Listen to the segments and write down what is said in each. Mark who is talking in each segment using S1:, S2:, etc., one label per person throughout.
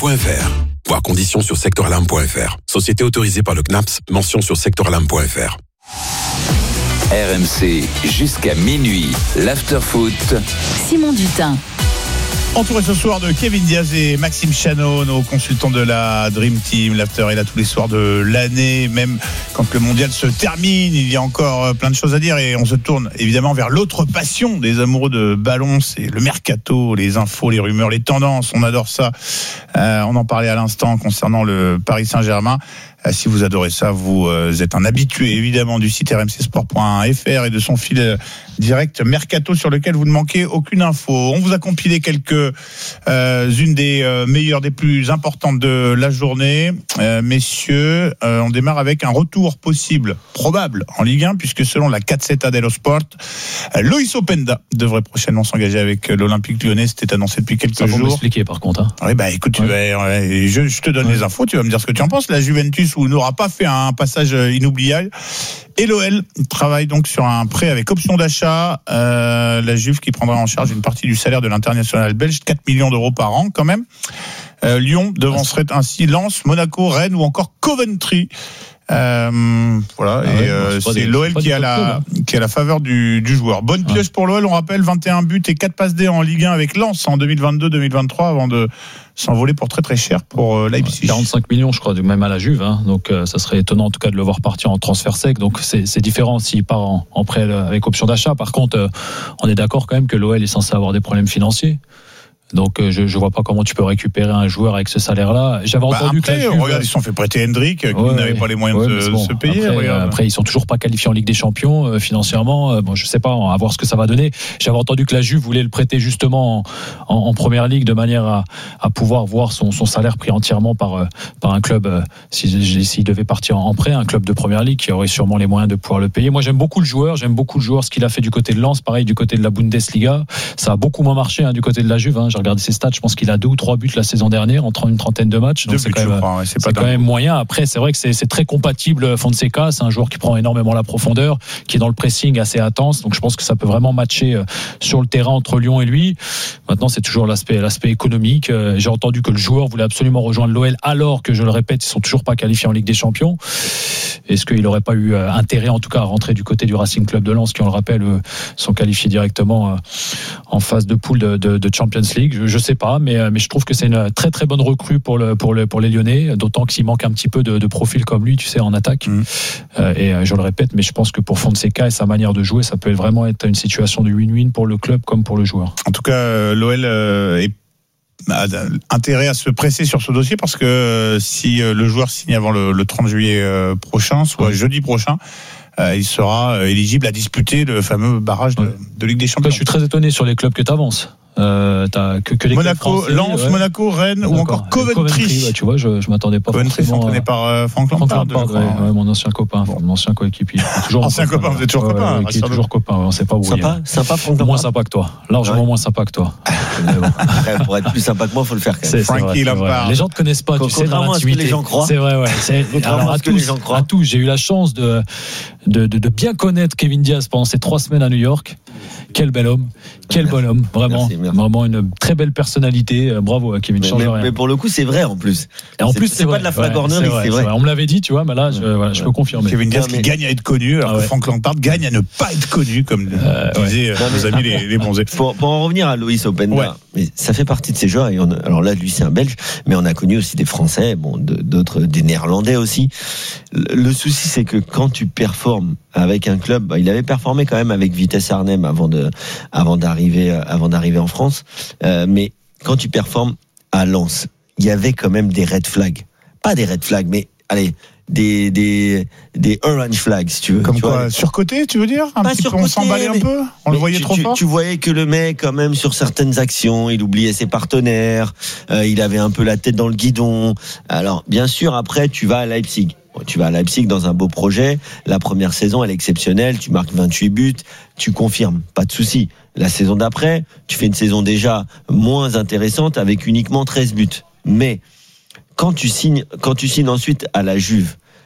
S1: sectoralarme.fr. Voir conditions sur sectoralarme.fr. Société autorisée par le CNAPS, mention sur sectoralarme.fr.
S2: RMC jusqu'à minuit, l'after-foot.
S3: Simon Dutin.
S4: Entouré ce soir de Kevin Diaz et Maxime Chano, nos consultants de la Dream Team. L'after est là tous les soirs de l'année, même quand le mondial se termine. Il y a encore plein de choses à dire et on se tourne évidemment vers l'autre passion des amoureux de ballon, c'est le mercato, les infos, les rumeurs, les tendances. On adore ça. On en parlait à l'instant concernant le Paris Saint-Germain. Si vous adorez ça, vous êtes un habitué évidemment du site rmcsport.fr et de son fil direct Mercato sur lequel vous ne manquez aucune info. On vous a compilé une des meilleures, des plus importantes de la journée. Messieurs, on démarre avec un retour possible, probable en Ligue 1, puisque selon la Gazzetta dello Sport, Loïs Openda devrait prochainement s'engager avec l'Olympique Lyonnais. C'était annoncé depuis quelques jours. Ça va
S5: m'expliquer par contre.
S4: Oui, écoute, je te donne les infos, tu vas me dire ce que tu en penses. La Juventus n'aura pas fait un passage inoubliable. Et l'OL travaille donc sur un prêt avec option d'achat. La Juve qui prendra en charge une partie du salaire de l'international belge, 4 millions d'euros par an quand même. Lyon devancerait ainsi Lens, Monaco, Rennes ou encore Coventry. C'est l'OL qui a la faveur du joueur. Bonne pioche pour l'OL, on rappelle 21 buts et 4 passes D en Ligue 1 avec Lens en 2022-2023 avant de s'envoler pour très très cher pour Leipzig.
S5: 45 millions je crois, même à la Juve, donc ça serait étonnant en tout cas de le voir partir en transfert sec, donc c'est différent s'il part en prêt avec option d'achat. Par contre on est d'accord quand même que l'OL est censé avoir des problèmes financiers. Donc je vois pas comment tu peux récupérer un joueur avec ce salaire-là. J'avais entendu que
S4: regarde, ils se sont fait prêter Hendrick, qui n'avait pas les moyens de se payer.
S5: Après, ils sont toujours pas qualifiés en Ligue des Champions financièrement. Je sais pas, on va voir ce que ça va donner. J'avais entendu que la Juve voulait le prêter justement en Première Ligue de manière à pouvoir voir son salaire pris entièrement par un club s'il devait partir en prêt, un club de Première Ligue qui aurait sûrement les moyens de pouvoir le payer. Moi, j'aime beaucoup le joueur, ce qu'il a fait du côté de Lens, pareil du côté de la Bundesliga. Ça a beaucoup moins marché du côté de la Juve. J'ai regardé ses stats, je pense qu'il a 2 ou 3 buts la saison dernière en une trentaine de matchs, donc c'est quand même moyen. Après c'est vrai que c'est très compatible. Fonseca, c'est un joueur qui prend énormément la profondeur, qui est dans le pressing assez intense, donc je pense que ça peut vraiment matcher sur le terrain entre Lyon et lui. Maintenant c'est toujours l'aspect économique. J'ai entendu que le joueur voulait absolument rejoindre l'OL alors que, je le répète, ils sont toujours pas qualifiés en Ligue des Champions. Est-ce qu'il n'aurait pas eu intérêt en tout cas à rentrer du côté du Racing Club de Lens, qui on le rappelle sont qualifiés directement en phase de poule de Champions League? Je sais pas, mais je trouve que c'est une très très bonne recrue pour les Lyonnais, d'autant qu'il manque un petit peu de profil comme lui, tu sais, en attaque. Et je le répète, mais je pense que pour Fonseca et sa manière de jouer, ça peut vraiment être une situation de win-win pour le club comme pour le joueur.
S4: En tout cas, l'OL a intérêt à se presser sur ce dossier, parce que si le joueur signe avant le 30 juillet prochain, soit jeudi prochain, il sera éligible à disputer le fameux barrage de Ligue des Champions.
S5: Je suis très étonné sur les clubs que tu avances. T'as que les
S4: Monaco,
S5: Français,
S4: Lens, Monaco, Rennes ou encore Coventry.
S5: Tu vois, je m'attendais pas forcément.
S4: Coventry par Franck Lampard,
S5: mon ancien copain, mon ancien coéquipier.
S4: Ancien copain, vous êtes toujours copain.
S5: Qui est toujours copain, on sait pas où.
S6: Sympa Franck Lampard.
S5: Moins sympa que toi, largement moins sympa que toi.
S6: Pour être plus sympa que moi, faut le faire quand même.
S4: Francky Lampard.
S5: Les gens te connaissent pas, tu sais, dans l'intimité.
S6: Les gens croient.
S5: C'est vrai, ouais. Alors à tous, j'ai eu la chance de bien connaître Kevin Diaz pendant ces 3 semaines à New York. Quel bel homme, quel bon homme, vraiment, vraiment une très belle personnalité. Bravo à Kevin.
S6: Mais pour le coup, c'est vrai en plus.
S5: Et en plus, c'est
S6: pas de la flagornerie, c'est vrai.
S5: On me l'avait dit, tu vois, mais là, je peux confirmer.
S4: Kevin Diaz qui gagne à être connu, alors que Franck Lampard gagne à ne pas être connu, comme disaient nos amis les bronzés.
S6: Pour en revenir à Loïs Openda, mais ça fait partie de ces joueurs. Alors là, lui, c'est un Belge, mais on a connu aussi des Français, d'autres, des Néerlandais aussi. Le souci, c'est que quand tu performes avec un club, il avait performé quand même avec Vitesse Arnhem avant d'arriver en France, mais quand tu performes à Lens, il y avait quand même des red flags, pas des red flags, mais allez, des orange flags, si tu veux.
S4: Comme quoi, surcoté, tu veux dire? On s'emballait un peu? On le voyait trop fort?
S6: Tu voyais que le mec, quand même, sur certaines actions, il oubliait ses partenaires, il avait un peu la tête dans le guidon. Alors, bien sûr, après, tu vas à Leipzig. Tu vas à Leipzig dans un beau projet. La première saison, elle est exceptionnelle. Tu marques 28 buts. Tu confirmes. Pas de souci. La saison d'après, tu fais une saison déjà moins intéressante avec uniquement 13 buts. Mais, quand tu signes ensuite à la Juve,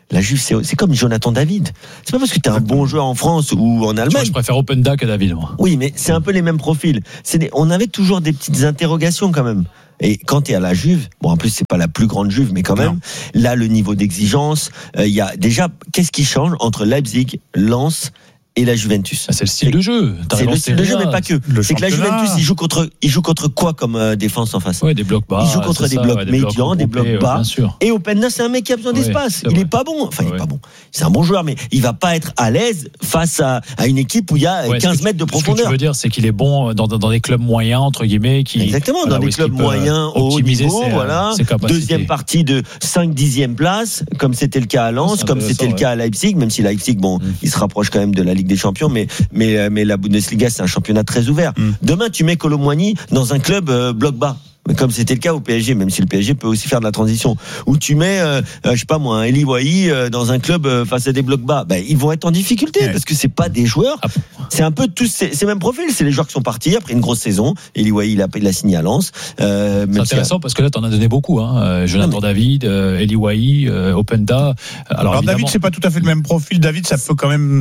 S6: La Juve, c'est comme Jonathan David. C'est pas parce que t'es un bon joueur en France ou en Allemagne.
S5: Je préfère Openda que David, moi.
S6: Oui, mais c'est un peu les mêmes profils. On avait toujours des petites interrogations quand même. Et quand t'es à la Juve, bon, en plus c'est pas la plus grande Juve, mais quand même, là le niveau d'exigence, il y a déjà, qu'est-ce qui change entre Leipzig, Lens et la Juventus?
S5: C'est le style de jeu.
S6: C'est le style de jeu, mais pas que. C'est que la Juventus, il joue contre quoi comme défense en face?
S5: Ouais, des blocs bas.
S6: Il joue contre des blocs médians, des blocs bas. Et Openda, c'est un mec qui a besoin d'espace. Il est pas bon. Enfin, il est pas bon. C'est un bon joueur, mais il va pas être à l'aise face à une équipe où il y a 15 mètres de profondeur.
S5: Ce que tu veux dire, c'est qu'il est bon dans des clubs moyens, entre guillemets.
S6: Exactement, dans des clubs moyens, au haut niveau, voilà. Deuxième partie de 5-10e place, comme c'était le cas à Lens, comme c'était le cas à Leipzig, même si Leipzig, bon, il se rapproche quand même de la Ligue des Champions, mais la Bundesliga, c'est un championnat très ouvert. Demain, tu mets Kolo Muani dans un club bloc bas, comme c'était le cas au PSG, même si le PSG peut aussi faire de la transition, où tu mets je sais pas moi, un Eli Wahi dans un club face à des blocs bas, ils vont être en difficulté parce que c'est pas des joueurs, c'est un peu tous ces mêmes profils, c'est les joueurs qui sont partis après une grosse saison. Eli Wahi, il a signé à Lens.
S5: C'est intéressant parce que là t'en as donné beaucoup, Jonathan David, Eli Wahi, Openda. Alors
S4: David, c'est pas tout à fait le même profil. David, ça peut quand même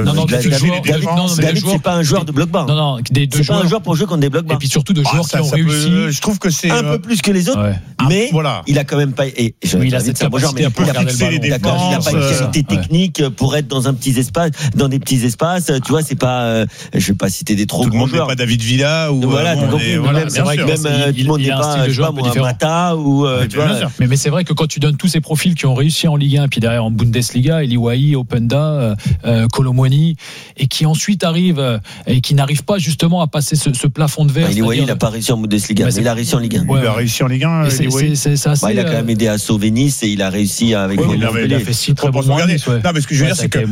S6: David, c'est pas un joueur de bloc bas.
S5: Non,
S6: c'est pas un joueur pour jouer contre des blocs bas.
S5: Et puis surtout de joueurs qui ont réussi.
S4: Je trouve que c'est
S6: un peu plus que les autres, mais il a quand même pas. Et
S5: il a cette capacité à pouvoir garder le ballon.
S6: D'accord, il n'a pas une qualité technique pour être dans des petits espaces. Tu vois, c'est pas. Je vais pas citer des trop grands joueurs.
S4: Pas David Villa ou
S6: voilà. C'est vrai que même tout le monde n'est pas. Je sais pas moi, Mata ou.
S5: Mais c'est vrai que quand tu donnes tous ces profils qui ont réussi en Ligue 1, puis derrière en Bundesliga, Eli Wahi, Openda, Kolo Muani, et qui ensuite arrivent et qui n'arrivent pas justement à passer ce plafond de verre.
S6: Eli Wahi, il n'a pas réussi en Bundesliga, mais il a réussi en Ligue 1.
S4: Il a réussi en Ligue 1.
S6: Il a quand même aidé à sauver Nice et il a réussi avec
S5: il a fait 6 très bons
S4: mois. Non, mais ce que je veux dire, c'est que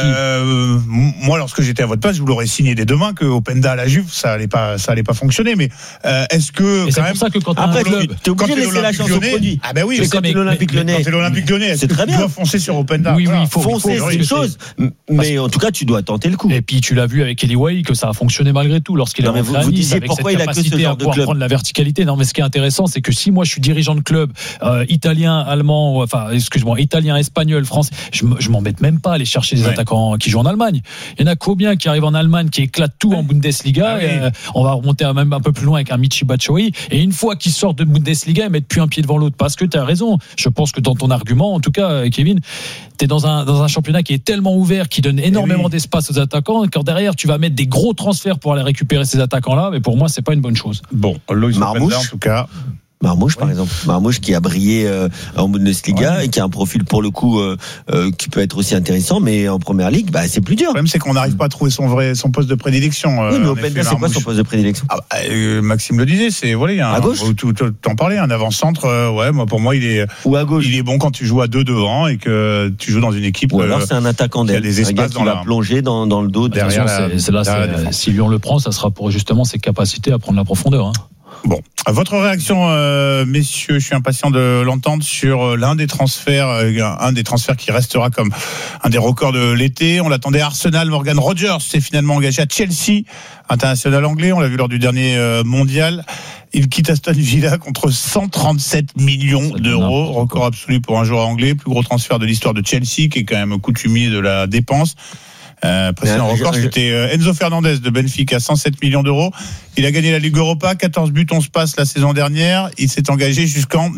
S4: moi, lorsque j'étais à votre place, je vous l'aurais signé dès demain que Openda à la Juve, ça allait pas fonctionner. Mais est-ce que
S5: c'est pour ça que quand
S6: après t'es obligé de laisser la chance au produit.
S4: Ah ben oui,
S6: quand t'es l'Olympique Lyonnais,
S4: c'est très bien. Tu dois foncer sur Openda.
S5: Oui, il faut
S6: foncer, c'est une chose. Mais en tout cas, tu dois tenter le coup.
S5: Et puis tu l'as vu avec Eli Wahi que ça a fonctionné malgré tout lorsqu'il a rentré à Nice.
S6: Vous disiez pourquoi il a que ce genre de club.
S5: Prendre la verticalité. Non, mais ce qui est intéressant, c'est que si moi je suis dirigeant de club italien, allemand, italien, espagnol, français, je m'embête même pas à aller chercher des attaquants qui jouent en Allemagne. Il y en a combien qui arrivent en Allemagne, qui éclatent tout en Bundesliga. On va remonter même un peu plus loin avec un Michy Batshuayi. Et une fois qu'ils sortent de Bundesliga, ils mettent plus un pied devant l'autre. Parce que tu as raison. Je pense que dans ton argument, en tout cas, Kevin, tu es dans un championnat qui est tellement ouvert, qui donne énormément d'espace aux attaquants. Et quand derrière, tu vas mettre des gros transferts pour aller récupérer ces attaquants-là, mais pour moi, c'est pas une bonne chose.
S4: Bon,
S6: Marmouche,
S4: en tout cas.
S6: Marmouche, par exemple. Marmouche qui a brillé en Bundesliga et qui a un profil pour le coup qui peut être aussi intéressant, mais en première ligue, c'est plus dur.
S4: Le problème, c'est qu'on n'arrive pas à trouver son poste de prédilection.
S6: Oui, mais Openda, c'est quoi son poste de prédilection?
S4: Maxime le disait, c'est
S6: à gauche.
S4: T'en parlais, un avant-centre. Pour moi, il est
S6: ou à gauche.
S4: Il est bon quand tu joues à 2 devant et que tu joues dans une équipe.
S6: Ou alors c'est un attaquant d'aile, un gars qui va plonger dans le dos
S5: derrière. Si Lyon le prend, ça sera pour justement ses capacités à prendre la profondeur.
S4: Bon, votre réaction, messieurs, je suis impatient de l'entendre sur l'un des transferts qui restera comme un des records de l'été. On l'attendait à Arsenal. Morgan Rogers s'est finalement engagé à Chelsea, international anglais. On l'a vu lors du dernier mondial. Il quitte Aston Villa contre 137 millions d'euros, record absolu pour un joueur anglais, plus gros transfert de l'histoire de Chelsea, qui est quand même coutumier de la dépense. Précédent record, c'était Enzo Fernandez de Benfica, 107 millions d'euros. Il a gagné la Ligue Europa, 14 buts, 11 passes la saison dernière. Il s'est engagé jusqu'en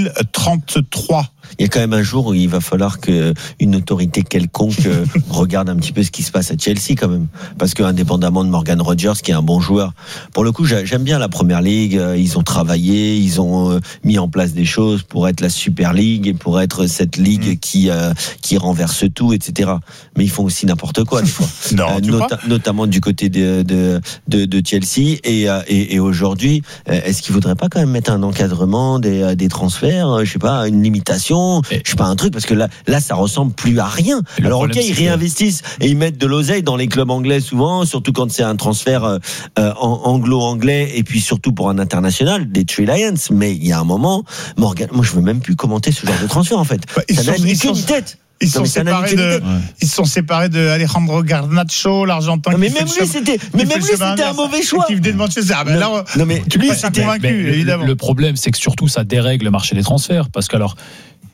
S4: 2033.
S6: Il y a quand même un jour où il va falloir qu'une autorité quelconque regarde un petit peu ce qui se passe à Chelsea quand même. Parce que indépendamment de Morgan Rogers, qui est un bon joueur, pour le coup, j'aime bien la Première Ligue. Ils ont travaillé, ils ont mis en place des choses pour être la Super League et pour être cette ligue qui renverse tout, etc. Mais ils font aussi n'importe quoi des fois. Notamment du côté de Chelsea. Et aujourd'hui, est-ce qu'ils voudraient pas quand même mettre un encadrement des transferts, je sais pas, une limitation? Je sais pas, un truc, parce que là ça ressemble plus à rien. Alors ok, ils réinvestissent et ils mettent de l'oseille dans les clubs anglais souvent, surtout quand c'est un transfert anglo-anglais, et puis surtout pour un international, des Three Lions. Mais il y a un moment, Morgan, moi je veux même plus commenter ce genre de transfert en fait. Ça n'a ni queue ni tête.
S4: Ils se sont séparés de Alejandro Garnacho, l'Argentin.
S6: Mais même lui, c'était un mauvais choix.
S4: Qui venait de Manchester. Lui, c'était convaincu, évidemment.
S5: Le problème, c'est que surtout, ça dérègle le marché des transferts. Parce que alors,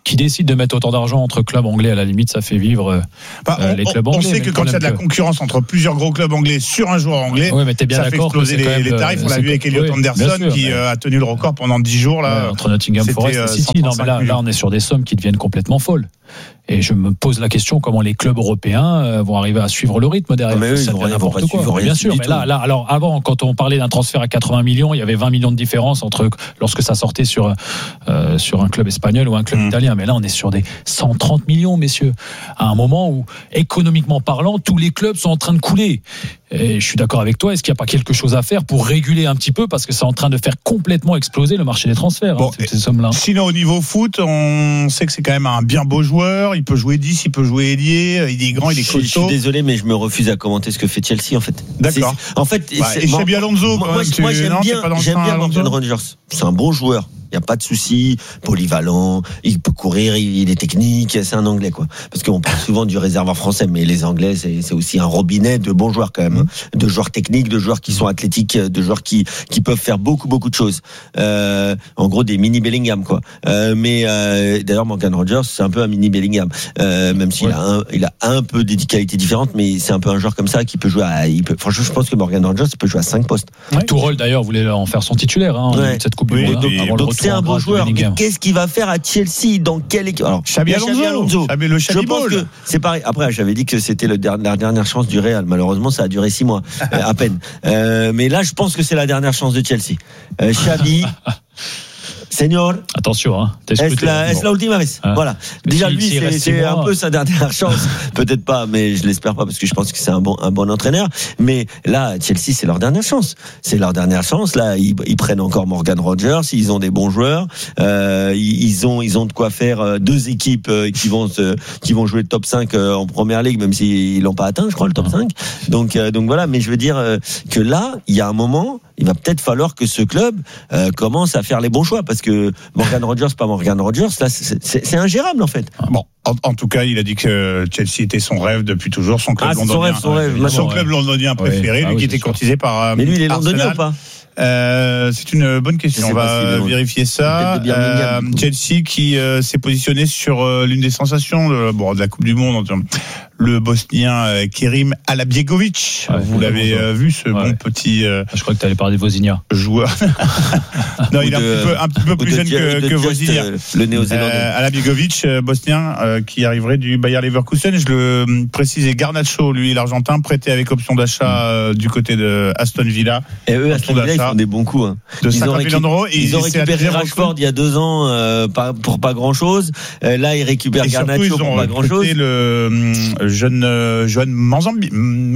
S5: qui décide de mettre autant d'argent entre clubs anglais, à la limite, ça fait vivre les clubs anglais.
S4: On sait que quand il y a de la concurrence entre plusieurs gros clubs anglais sur un joueur anglais,
S5: mais t'es bien
S4: ça fait exploser les tarifs. On l'a vu avec Elliot Anderson qui a tenu le record pendant 10 jours. Là,
S5: entre Nottingham Forest et City. Non, mais là, on est sur des sommes qui deviennent complètement folles. Et je me pose la question comment les clubs européens vont arriver à suivre le rythme derrière.
S6: Mais ça devient n'importe quoi.
S5: Bien sûr, mais là, alors avant, quand on parlait d'un transfert à 80 millions, il y avait 20 millions de différence entre lorsque ça sortait sur un club espagnol ou un club italien. Mais là, on est sur des 130 millions, messieurs. À un moment où, économiquement parlant, tous les clubs sont en train de couler. Et je suis d'accord avec toi. Est-ce qu'il n'y a pas quelque chose à faire pour réguler un petit peu, parce que c'est en train de faire complètement exploser le marché des transferts, ces sommes-là.
S4: Sinon, au niveau foot, on sait que c'est quand même un bien beau joueur. Il peut jouer 10, il peut jouer ailier. Il est grand, il est costaud.
S6: Je suis désolé, mais je me refuse à commenter ce que fait Chelsea, en fait.
S4: D'accord.
S6: En fait,
S4: et Xabi Alonso,
S6: moi j'aime bien Morgan Rogers. C'est un bon joueur. Il n'y a pas de souci, polyvalent, il peut courir, il est technique, c'est un Anglais, quoi. Parce qu'on parle souvent du réservoir français, mais les Anglais, c'est aussi un robinet de bons joueurs, quand même. De joueurs techniques, de joueurs qui sont athlétiques, de joueurs qui peuvent faire beaucoup de choses. En gros, des mini Bellingham, quoi. Mais d'ailleurs, Morgan Rogers, c'est un peu un mini Bellingham. Même s'il il a un peu des qualités différentes, mais c'est un peu un joueur comme ça qui peut jouer franchement, je pense que Morgan Rogers peut jouer à 5 postes.
S5: Tourelle, d'ailleurs, voulait en faire son titulaire, cette Coupe du Monde. Avant le retour.
S6: C'est un bon joueur. Mais qu'est-ce qu'il va faire à Chelsea? Dans quelle équipe? Alors,
S4: Xabi Alonso. Je pense que
S6: c'est pareil. Après, j'avais dit que c'était la dernière chance du Real. Malheureusement, ça a duré 6 mois, à peine. Mais là, je pense que c'est la dernière chance de Chelsea. Xabi. Senior,
S5: attention,
S6: es la última vez. Voilà. Déjà, lui, c'est un peu sa dernière chance. Peut-être pas, mais je l'espère pas, parce que je pense que c'est un bon entraîneur. Mais là, Chelsea, c'est leur dernière chance. C'est leur dernière chance. Là, ils prennent encore Morgan Rogers. Ils ont des bons joueurs. Ils ont de quoi faire 2 équipes qui vont jouer le top 5 en première ligue, même s'ils l'ont pas atteint, je crois, le top 5. Donc voilà. Mais je veux dire que là, il y a un moment, il va peut-être falloir que ce club commence à faire les bons choix, parce que Morgan Rogers, pas Morgan Rogers, là, c'est ingérable, en fait.
S4: Bon, en tout cas, il a dit que Chelsea était son rêve depuis toujours, son club londonien. Son club londonien préféré, lui qui était courtisé par.
S6: Mais lui, il est londonien ou pas?
S4: C'est une bonne question. On va vérifier ça. Chelsea qui s'est positionné sur l'une des sensations de la Coupe du Monde, le Bosnien Kerim Alabjegovic. Vous l'avez vu, ce bon petit.
S5: Je crois que tu allais parler de Vozinha.
S4: Joueur. Non, il est un petit peu plus jeune que Vozinha.
S6: Le Néo-Zélandais.
S4: Alabjegovic, Bosnien, qui arriverait du Bayer Leverkusen. Je le précisais, Garnacho, lui, l'Argentin, prêté avec option d'achat du côté de Aston Villa.
S6: Et eux, Aston Villa, ils font des bons coups.
S4: De 50 millions d'euros.
S6: Ils ont récupéré Rashford il y a 2 ans pour pas grand-chose. Là, ils récupèrent Garnacho pour pas grand-chose.
S4: Le jeune Manzambi.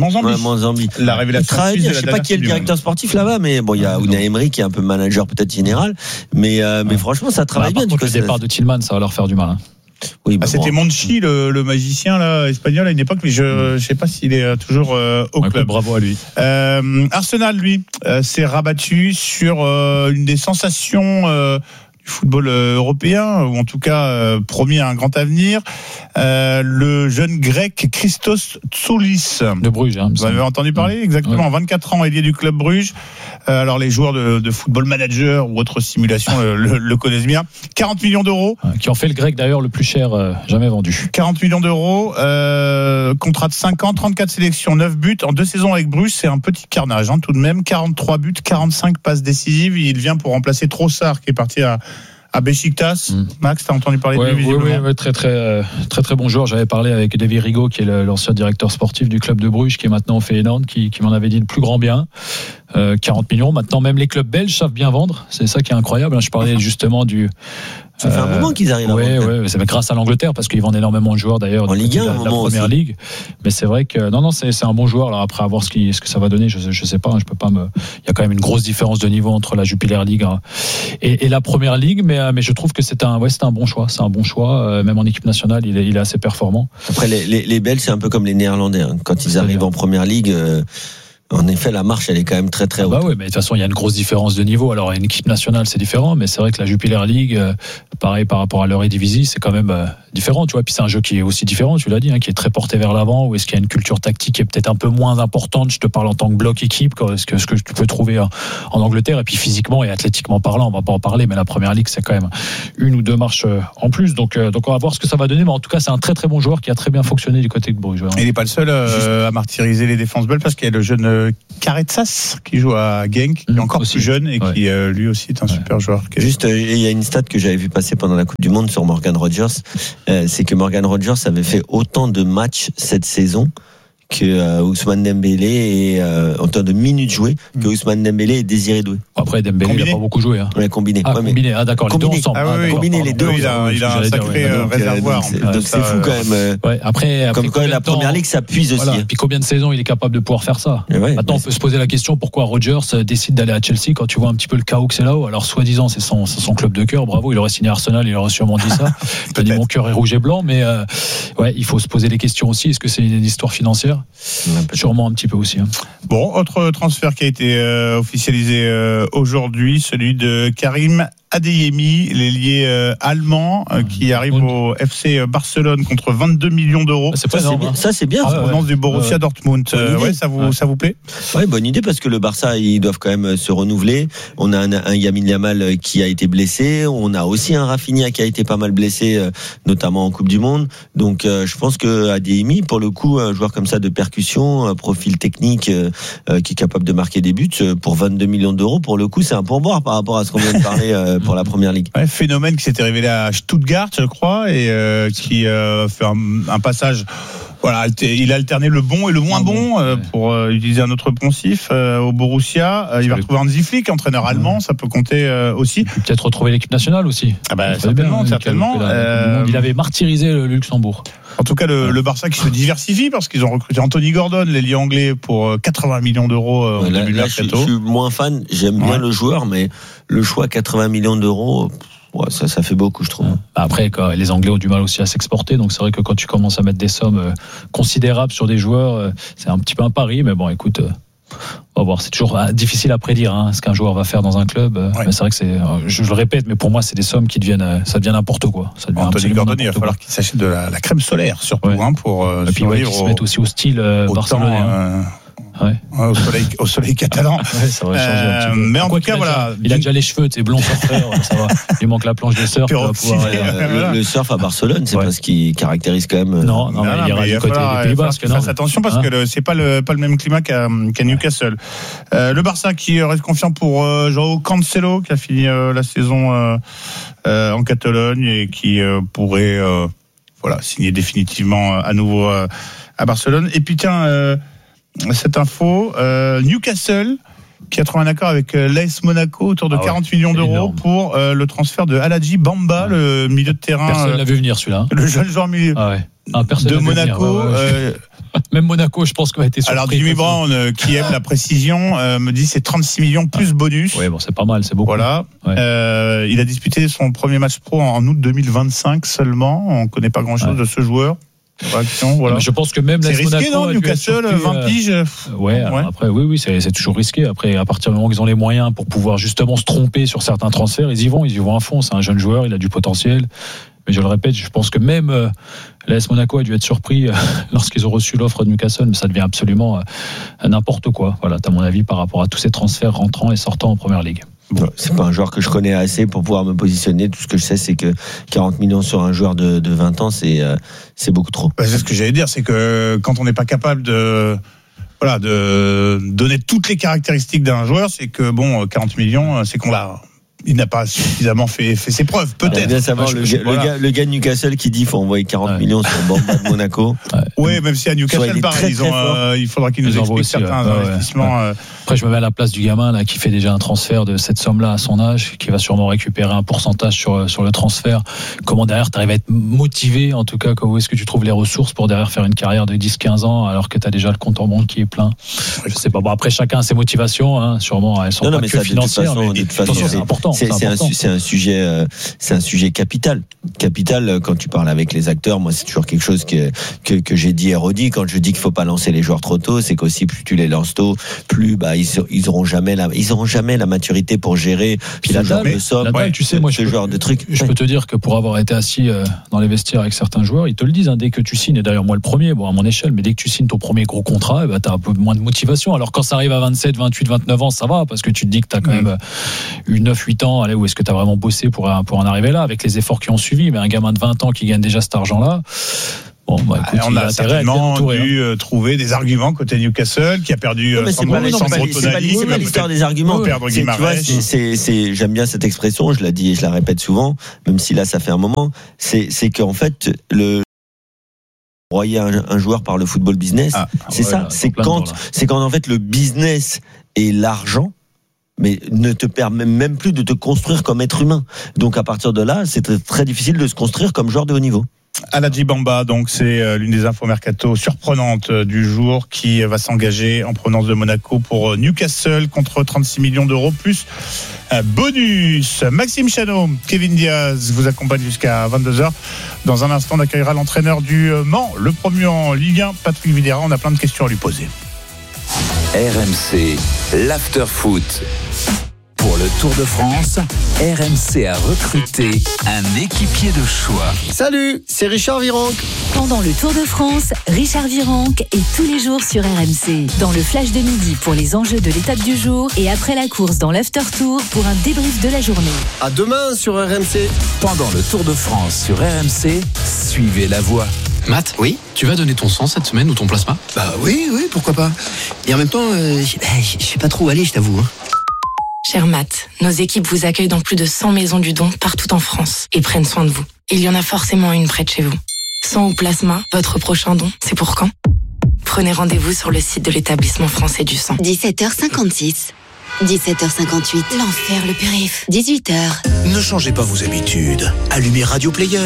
S4: La révélation.
S6: Je sais pas qui est le directeur sportif là-bas, mais bon, il y a Unai Emery qui est un peu manager peut-être général, mais franchement, ça travaille bien.
S5: Le départ de Tillman, ça va leur faire du mal.
S6: Oui,
S4: c'était Monchi, le magicien là, espagnol à une époque, mais je sais pas s'il est toujours au club.
S5: Bravo à lui.
S4: Arsenal, lui, s'est rabattu sur une des sensations du football européen, ou en tout cas promis à un grand avenir, le jeune grec Christos Tsoulis
S5: de Bruges.
S4: Vous avez entendu parler? Exactement, 24 ans, ailier du club Bruges. Alors les joueurs de football manager ou autre simulation le connaissent bien. 40 millions d'euros.
S5: Qui ont fait le grec d'ailleurs le plus cher jamais vendu.
S4: 40 millions d'euros, contrat de 5 ans, 34 sélections, 9 buts. En 2 saisons avec Bruges, c'est un petit carnage tout de même. 43 buts, 45 passes décisives. Il vient pour remplacer Trossard qui est parti à Beşiktaş. Max, t'as entendu parler de lui visiblement?
S5: Oui, très bon joueur. J'avais parlé avec David Rigaud, qui est l'ancien directeur sportif du club de Bruges, qui est maintenant au Feyenoord, qui m'en avait dit le plus grand bien. 40 millions. Maintenant, même les clubs belges savent bien vendre. C'est ça qui est incroyable. Je parlais justement du.
S6: Ça fait un moment qu'ils arrivent à vendre.
S5: Oui, c'est grâce à l'Angleterre, parce qu'ils vendent énormément de joueurs d'ailleurs
S6: en Ligue 1,
S5: la première ligue. Mais c'est vrai que c'est un bon joueur. Alors après, à voir ce que ça va donner, je sais pas. Je peux pas Il y a quand même une grosse différence de niveau entre la Jupiler League et la première ligue, mais je trouve que c'est un bon choix. C'est un bon choix. Même en équipe nationale, il est assez performant.
S6: Après, les Belges, c'est un peu comme les Néerlandais. Quand ils arrivent en première ligue. En effet, la marche, elle est quand même très très haute.
S5: Bah oui, mais de toute façon, il y a une grosse différence de niveau. Alors, une équipe nationale, c'est différent, mais c'est vrai que la Jupiler League, pareil par rapport à l'Eredivisie, c'est quand même différent, tu vois. Puis c'est un jeu qui est aussi différent, tu l'as dit, qui est très porté vers l'avant, où est-ce qu'il y a une culture tactique qui est peut-être un peu moins importante. Je te parle en tant que bloc équipe, ce que tu peux trouver en Angleterre. Et puis physiquement et athlétiquement parlant, on va pas en parler, mais la Première Ligue, c'est quand même une ou deux marches en plus. Donc on va voir ce que ça va donner. Mais en tout cas, c'est un très très bon joueur qui a très bien fonctionné du côté de Bruges.
S4: Il n'est pas le seul à martyriser les défenses belges, parce qu'il y a le jeune Karetsas qui joue à Genk, qui est encore
S5: aussi
S4: plus jeune et qui lui aussi est un super joueur.
S6: Juste, il y a une stat que j'avais vu passer pendant la Coupe du Monde sur Morgan Rogers, c'est que Morgan Rogers avait fait autant de matchs cette saison que Ousmane Dembélé et en termes de minutes jouées que Ousmane Dembélé et Désiré Doué.
S5: Après Dembélé il n'a pas beaucoup joué.
S6: Ouais, combiné.
S5: Combiné. Ah d'accord, les deux ensemble.
S6: Combiné les deux.
S4: Il a un sacré réservoir.
S6: Donc c'est fou quand même.
S5: Après
S6: comme quand la Première Ligue s'appuie aussi.
S5: Voilà. Puis combien de saisons il est capable de pouvoir faire ça. Maintenant on peut se poser la question pourquoi Rogers décide d'aller à Chelsea quand tu vois un petit peu le chaos que c'est là-haut. Alors soi-disant c'est son club de cœur. Bravo, il aurait signé Arsenal, il aurait sûrement dit ça. Il a dit mon cœur est rouge et blanc, mais il faut se poser les questions aussi. Est-ce que c'est une histoire financière? Sûrement un petit peu aussi.
S4: Bon, autre transfert qui a été officialisé aujourd'hui, celui de Karim Adeyemi, l'ailier allemand qui arrive au FC Barcelone contre 22 millions d'euros.
S6: C'est pas énorme. Ça c'est bien.
S4: En provenance du Borussia Dortmund. Ça vous plaît?
S6: Ouais, bonne idée parce que le Barça ils doivent quand même se renouveler. On a un Lamine Yamal qui a été blessé. On a aussi un Rafinha qui a été pas mal blessé, notamment en Coupe du Monde. Donc je pense que Adeyemi, pour le coup, un joueur comme ça de percussion, un profil technique qui est capable de marquer des buts pour 22 millions d'euros, pour le coup, c'est un pourboire par rapport à ce qu'on vient de parler pour la Première Ligue.
S4: Ouais, phénomène qui s'était révélé à Stuttgart, je crois, et qui fait un passage. Voilà, il a alterné le bon et le moins bon pour utiliser un autre poncif au Borussia. Il va retrouver Hansi Flick, entraîneur allemand, ça peut compter aussi.
S5: Il peut peut-être retrouver l'équipe nationale aussi.
S4: Ah bah, certainement.
S5: Il avait martyrisé le Luxembourg.
S4: En tout cas, le Barça qui se diversifie parce qu'ils ont recruté Anthony Gordon, l'ailier anglais, pour 80 millions d'euros au début de mercato.
S6: Je suis moins fan, j'aime bien le joueur, mais le choix 80 millions d'euros... Ouais, ça fait beaucoup, je trouve.
S5: Après, les Anglais ont du mal aussi à s'exporter, donc c'est vrai que quand tu commences à mettre des sommes considérables sur des joueurs, c'est un petit peu un pari, mais bon, écoute, on va voir. C'est toujours difficile à prédire ce qu'un joueur va faire dans un club. Mais c'est vrai que je le répète, mais pour moi, c'est des sommes qui ça devient n'importe quoi. Ça devient
S4: Anthony Gordon, il va falloir qu'il s'achète de la crème solaire, surtout, pour
S5: et puis qu'il se mette aussi au style barcelonais.
S4: Au soleil catalan.
S5: Ça va changer un petit peu.
S4: Mais en tout cas, voilà.
S5: Il a déjà les cheveux, c'est blond surfeur, ça va. Il lui manque la planche de surf.
S6: Le surf à Barcelone, c'est pas ce qui caractérise quand même.
S5: Non, mais il ira du côté des Pays Basques.
S4: Fasse attention parce que c'est pas le même climat qu'à Newcastle. Le Barça qui reste confiant pour Joao Cancelo, qui a fini la saison en Catalogne et qui pourrait signer définitivement à nouveau à Barcelone. Et puis tiens, cette info, Newcastle qui a trouvé un accord avec l'AS Monaco autour de 40 millions d'euros énorme. Pour le transfert de Aladji Bamba, le milieu de terrain.
S5: Personne ne l'a vu venir celui-là.
S4: Le jeune joueur milieu de Monaco.
S5: Même Monaco, je pense qu'on a été surpris.
S4: Alors Jimmy Brown, qui aime la précision, me dit c'est 36 millions plus bonus.
S5: Oui, bon, c'est pas mal, c'est beaucoup.
S4: Voilà. Il a disputé son premier match pro en août 2025 seulement. On ne connaît pas grand-chose de ce joueur.
S5: Voilà. Je pense que même
S4: c'est risqué, non, Newcastle, 20 piges.
S5: Après, oui, c'est toujours risqué. Après, à partir du moment qu'ils ont les moyens pour pouvoir justement se tromper sur certains transferts, ils y vont à fond. C'est un jeune joueur, il a du potentiel. Mais je le répète, je pense que même l'AS Monaco a dû être surpris lorsqu'ils ont reçu l'offre de Newcastle, mais ça devient absolument n'importe quoi. Voilà, t'as mon avis par rapport à tous ces transferts rentrant et sortant en Première Ligue.
S6: C'est pas un joueur que je connais assez pour pouvoir me positionner. Tout ce que je sais, c'est que 40 millions sur un joueur de 20 ans, c'est beaucoup trop.
S4: C'est ce que j'allais dire, c'est que quand on n'est pas capable de donner toutes les caractéristiques d'un joueur, c'est que 40 millions, c'est il n'a pas suffisamment fait ses preuves, peut-être.
S6: Bien savoir le gars de Newcastle qui dit qu'il faut envoyer 40 millions sur Bamba de Monaco.
S4: Oui, même si à Newcastle, pareil, il faudra qu'ils nous expliquent certains investissements.
S5: Après, je me mets à la place du gamin là, qui fait déjà un transfert de cette somme-là à son âge, qui va sûrement récupérer un pourcentage sur le transfert. Comment derrière, tu arrives à être motivé, en tout cas, où est-ce que tu trouves les ressources pour derrière faire une carrière de 10-15 ans alors que tu as déjà le compte en banque qui est plein? Je sais pas. Bon, après, chacun a ses motivations, sûrement, elles sont pas que financières, mais de toute façon, c'est important.
S6: C'est un sujet capital. Capital, quand tu parles avec les acteurs, moi c'est toujours quelque chose que j'ai dit et redit. Quand je dis qu'il faut pas lancer les joueurs trop tôt, c'est qu'aussi plus tu les lances tôt, plus ils auront jamais la maturité pour gérer. Puis la table de somme,
S5: tu sais, moi,
S6: ce genre de truc.
S5: Je peux te dire que pour avoir été assis dans les vestiaires avec certains joueurs, ils te le disent, dès que tu signes, et d'ailleurs moi le premier, à mon échelle, mais dès que tu signes ton premier gros contrat, tu as un peu moins de motivation. Alors quand ça arrive à 27, 28, 29 ans, ça va, parce que tu te dis que tu as quand même eu 9-8 ans, allez, où est-ce que tu as vraiment bossé pour en arriver là, avec les efforts qui ont suivi. Mais un gamin de 20 ans qui gagne déjà cet argent-là, écoute,
S4: on a certainement dû trouver des arguments côté Newcastle, qui a perdu
S6: c'est pas l'histoire des arguments. J'aime bien cette expression, je la dis et je la répète souvent, même si là ça fait un moment. C'est qu'en fait, broyer un joueur par le football business, c'est quand en fait le business et l'argent mais ne te permet même plus de te construire comme être humain. Donc à partir de là, c'est très, très difficile de se construire comme joueur de haut niveau.
S4: Aladji Bamba, donc c'est l'une des infos mercato surprenantes du jour, qui va s'engager en provenance de Monaco pour Newcastle contre 36 millions d'euros plus bonus. Maxime Chanot, Kevin Diaz vous accompagne jusqu'à 22h. Dans un instant, on accueillera l'entraîneur du Mans, le premier en Ligue 1, Patrick Vieira. On a plein de questions à lui poser.
S2: RMC, l'after-foot. Pour le Tour de France, RMC a recruté un équipier de choix.
S7: Salut, c'est Richard Virenque.
S3: Pendant le Tour de France, Richard Virenque est tous les jours sur RMC. Dans le flash de midi pour les enjeux de l'étape du jour et après la course dans l'after tour pour un débrief de la journée.
S7: À demain sur RMC.
S2: Pendant le Tour de France sur RMC, suivez la voie.
S8: Matt, oui, tu vas donner ton sang cette semaine ou ton plasma ?
S9: Bah oui, pourquoi pas. Et en même temps, je sais pas trop où aller, je t'avoue.
S10: Cher Matt, nos équipes vous accueillent dans plus de 100 maisons du don partout en France et prennent soin de vous. Il y en a forcément une près de chez vous. Sang ou plasma, votre prochain don, c'est pour quand ? Prenez rendez-vous sur le site de l'établissement français du sang.
S11: 17h56. 17h58.
S10: L'enfer, le périph'.
S11: 18h.
S12: Ne changez pas vos habitudes. Allumez Radio Player.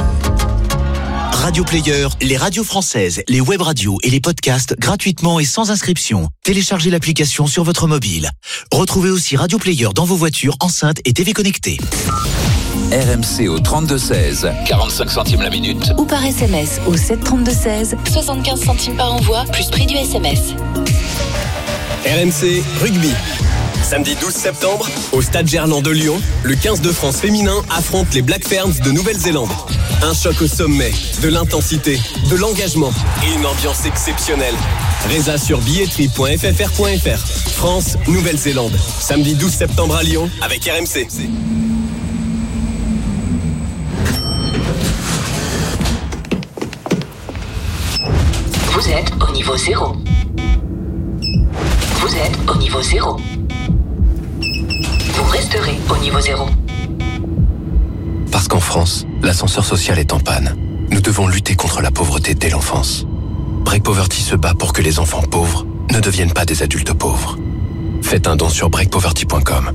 S12: Radio Player, les radios françaises, les web radios et les podcasts gratuitement et sans inscription. Téléchargez l'application sur votre mobile. Retrouvez aussi Radio Player dans vos voitures, enceintes et TV connectées.
S2: RMC au 32-16, 45 centimes la minute.
S3: Ou par SMS au 732-16,
S10: 75 centimes par envoi, plus prix du SMS.
S13: RMC Rugby. Samedi 12 septembre, au Stade Gerland de Lyon, le 15 de France féminin affronte les Black Ferns de Nouvelle-Zélande. Un choc au sommet, de l'intensité, de l'engagement et une ambiance exceptionnelle. Résa sur billetterie.ffr.fr. France, Nouvelle-Zélande. Samedi 12 septembre à Lyon avec RMC.
S14: Vous êtes au niveau 0. Vous êtes au niveau 0. Vous resterez au niveau 0.
S8: Parce qu'en France, l'ascenseur social est en panne. Nous devons lutter contre la pauvreté dès l'enfance. Break Poverty se bat pour que les enfants pauvres ne deviennent pas des adultes pauvres. Faites un don sur breakpoverty.com.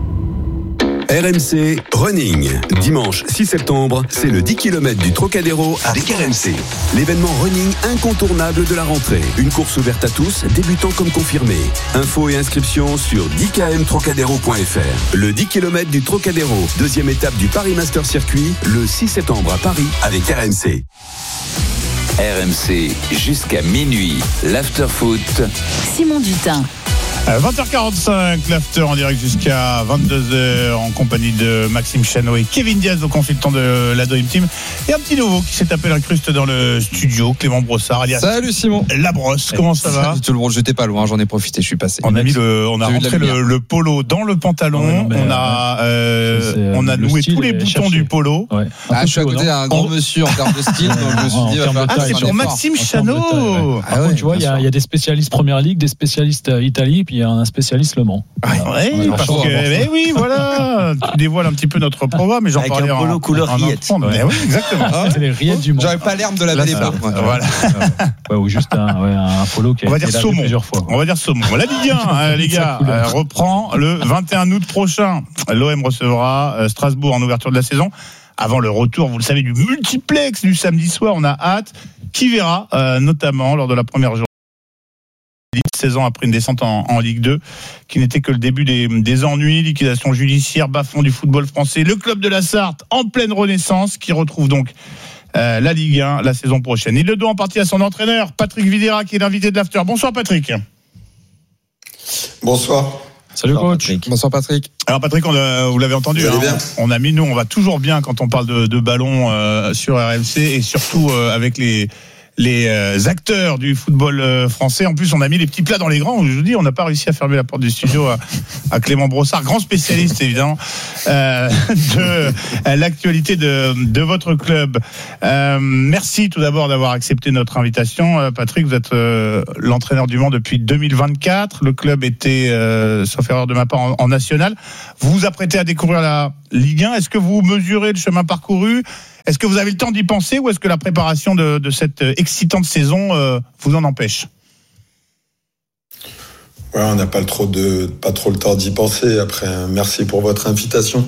S1: RMC Running. Dimanche 6 septembre, c'est le 10 km du Trocadéro avec RMC. L'événement running incontournable de la rentrée. Une course ouverte à tous, débutants comme confirmés. Infos et inscriptions sur 10kmtrocadéro.fr. Le 10 km du Trocadéro, deuxième étape du Paris Master Circuit, le 6 septembre à Paris avec RMC.
S2: RMC jusqu'à minuit, l'after-foot.
S3: Simon Dutin.
S4: 20h45, l'after en direct jusqu'à 22h en compagnie de Maxime Chanot et Kevin Diaz, nos consultants de la Dream Team. Et un petit nouveau qui s'est tapé l'incruste dans le studio, Clément Brossard, alias
S15: Salut Simon.
S4: La Brosse, comment ça va?
S15: Salut tout le monde, j'étais pas loin, j'en ai profité, je suis passé.
S4: On a rentré le polo dans le pantalon, on a noué tous les boutons du polo.
S15: Ouais. Je suis à côté d'un grand monsieur en termes de style, donc je me suis dit,
S4: c'est pour Maxime Chanot.
S5: Tu vois, il y a des spécialistes Première Ligue, des spécialistes Italie, puis il y a un spécialiste Le Mans.
S4: Oui, parce que, oui, voilà, tu dévoiles un petit peu notre programme, mais j'en parlais
S6: en polo couleur rillette.
S4: Oui, exactement.
S5: C'est les rillettes du Mans.
S15: J'avais pas l'herbe de la départ.
S4: Voilà.
S5: Ou juste un polo qui a été lavé plusieurs fois.
S4: On va dire saumon. La Ligue 1, les gars, reprend le 21 août prochain. L'OM recevra Strasbourg en ouverture de la saison. Avant le retour, vous le savez, du multiplex du samedi soir, on a hâte. Qui verra, notamment lors de la première journée, 16 ans après une descente en Ligue 2, qui n'était que le début des ennuis, liquidation judiciaire, bas-fond du football français. Le club de la Sarthe, en pleine renaissance, qui retrouve donc la Ligue 1 la saison prochaine. Il le doit en partie à son entraîneur, Patrick Vieira, qui est l'invité de l'After. Bonsoir Patrick.
S16: Bonsoir.
S5: Salut coach.
S15: Bonsoir Patrick.
S4: Alors Patrick, vous l'avez entendu, on va toujours bien quand on parle de ballon sur RMC, et surtout avec les acteurs du football français. En plus, on a mis les petits plats dans les grands. Je vous dis, on n'a pas réussi à fermer la porte du studio à Clément Brossard, grand spécialiste évidemment de l'actualité de votre club. Merci tout d'abord d'avoir accepté notre invitation. Patrick, vous êtes l'entraîneur du Mans depuis 2024. Le club était, sauf erreur de ma part, en national. Vous vous apprêtez à découvrir la Ligue 1. Est-ce que vous mesurez le chemin parcouru ? Est-ce que vous avez le temps d'y penser, ou est-ce que la préparation de cette excitante saison vous en empêche ?
S16: Ouais, on n'a pas trop le temps d'y penser. Après, merci pour votre invitation.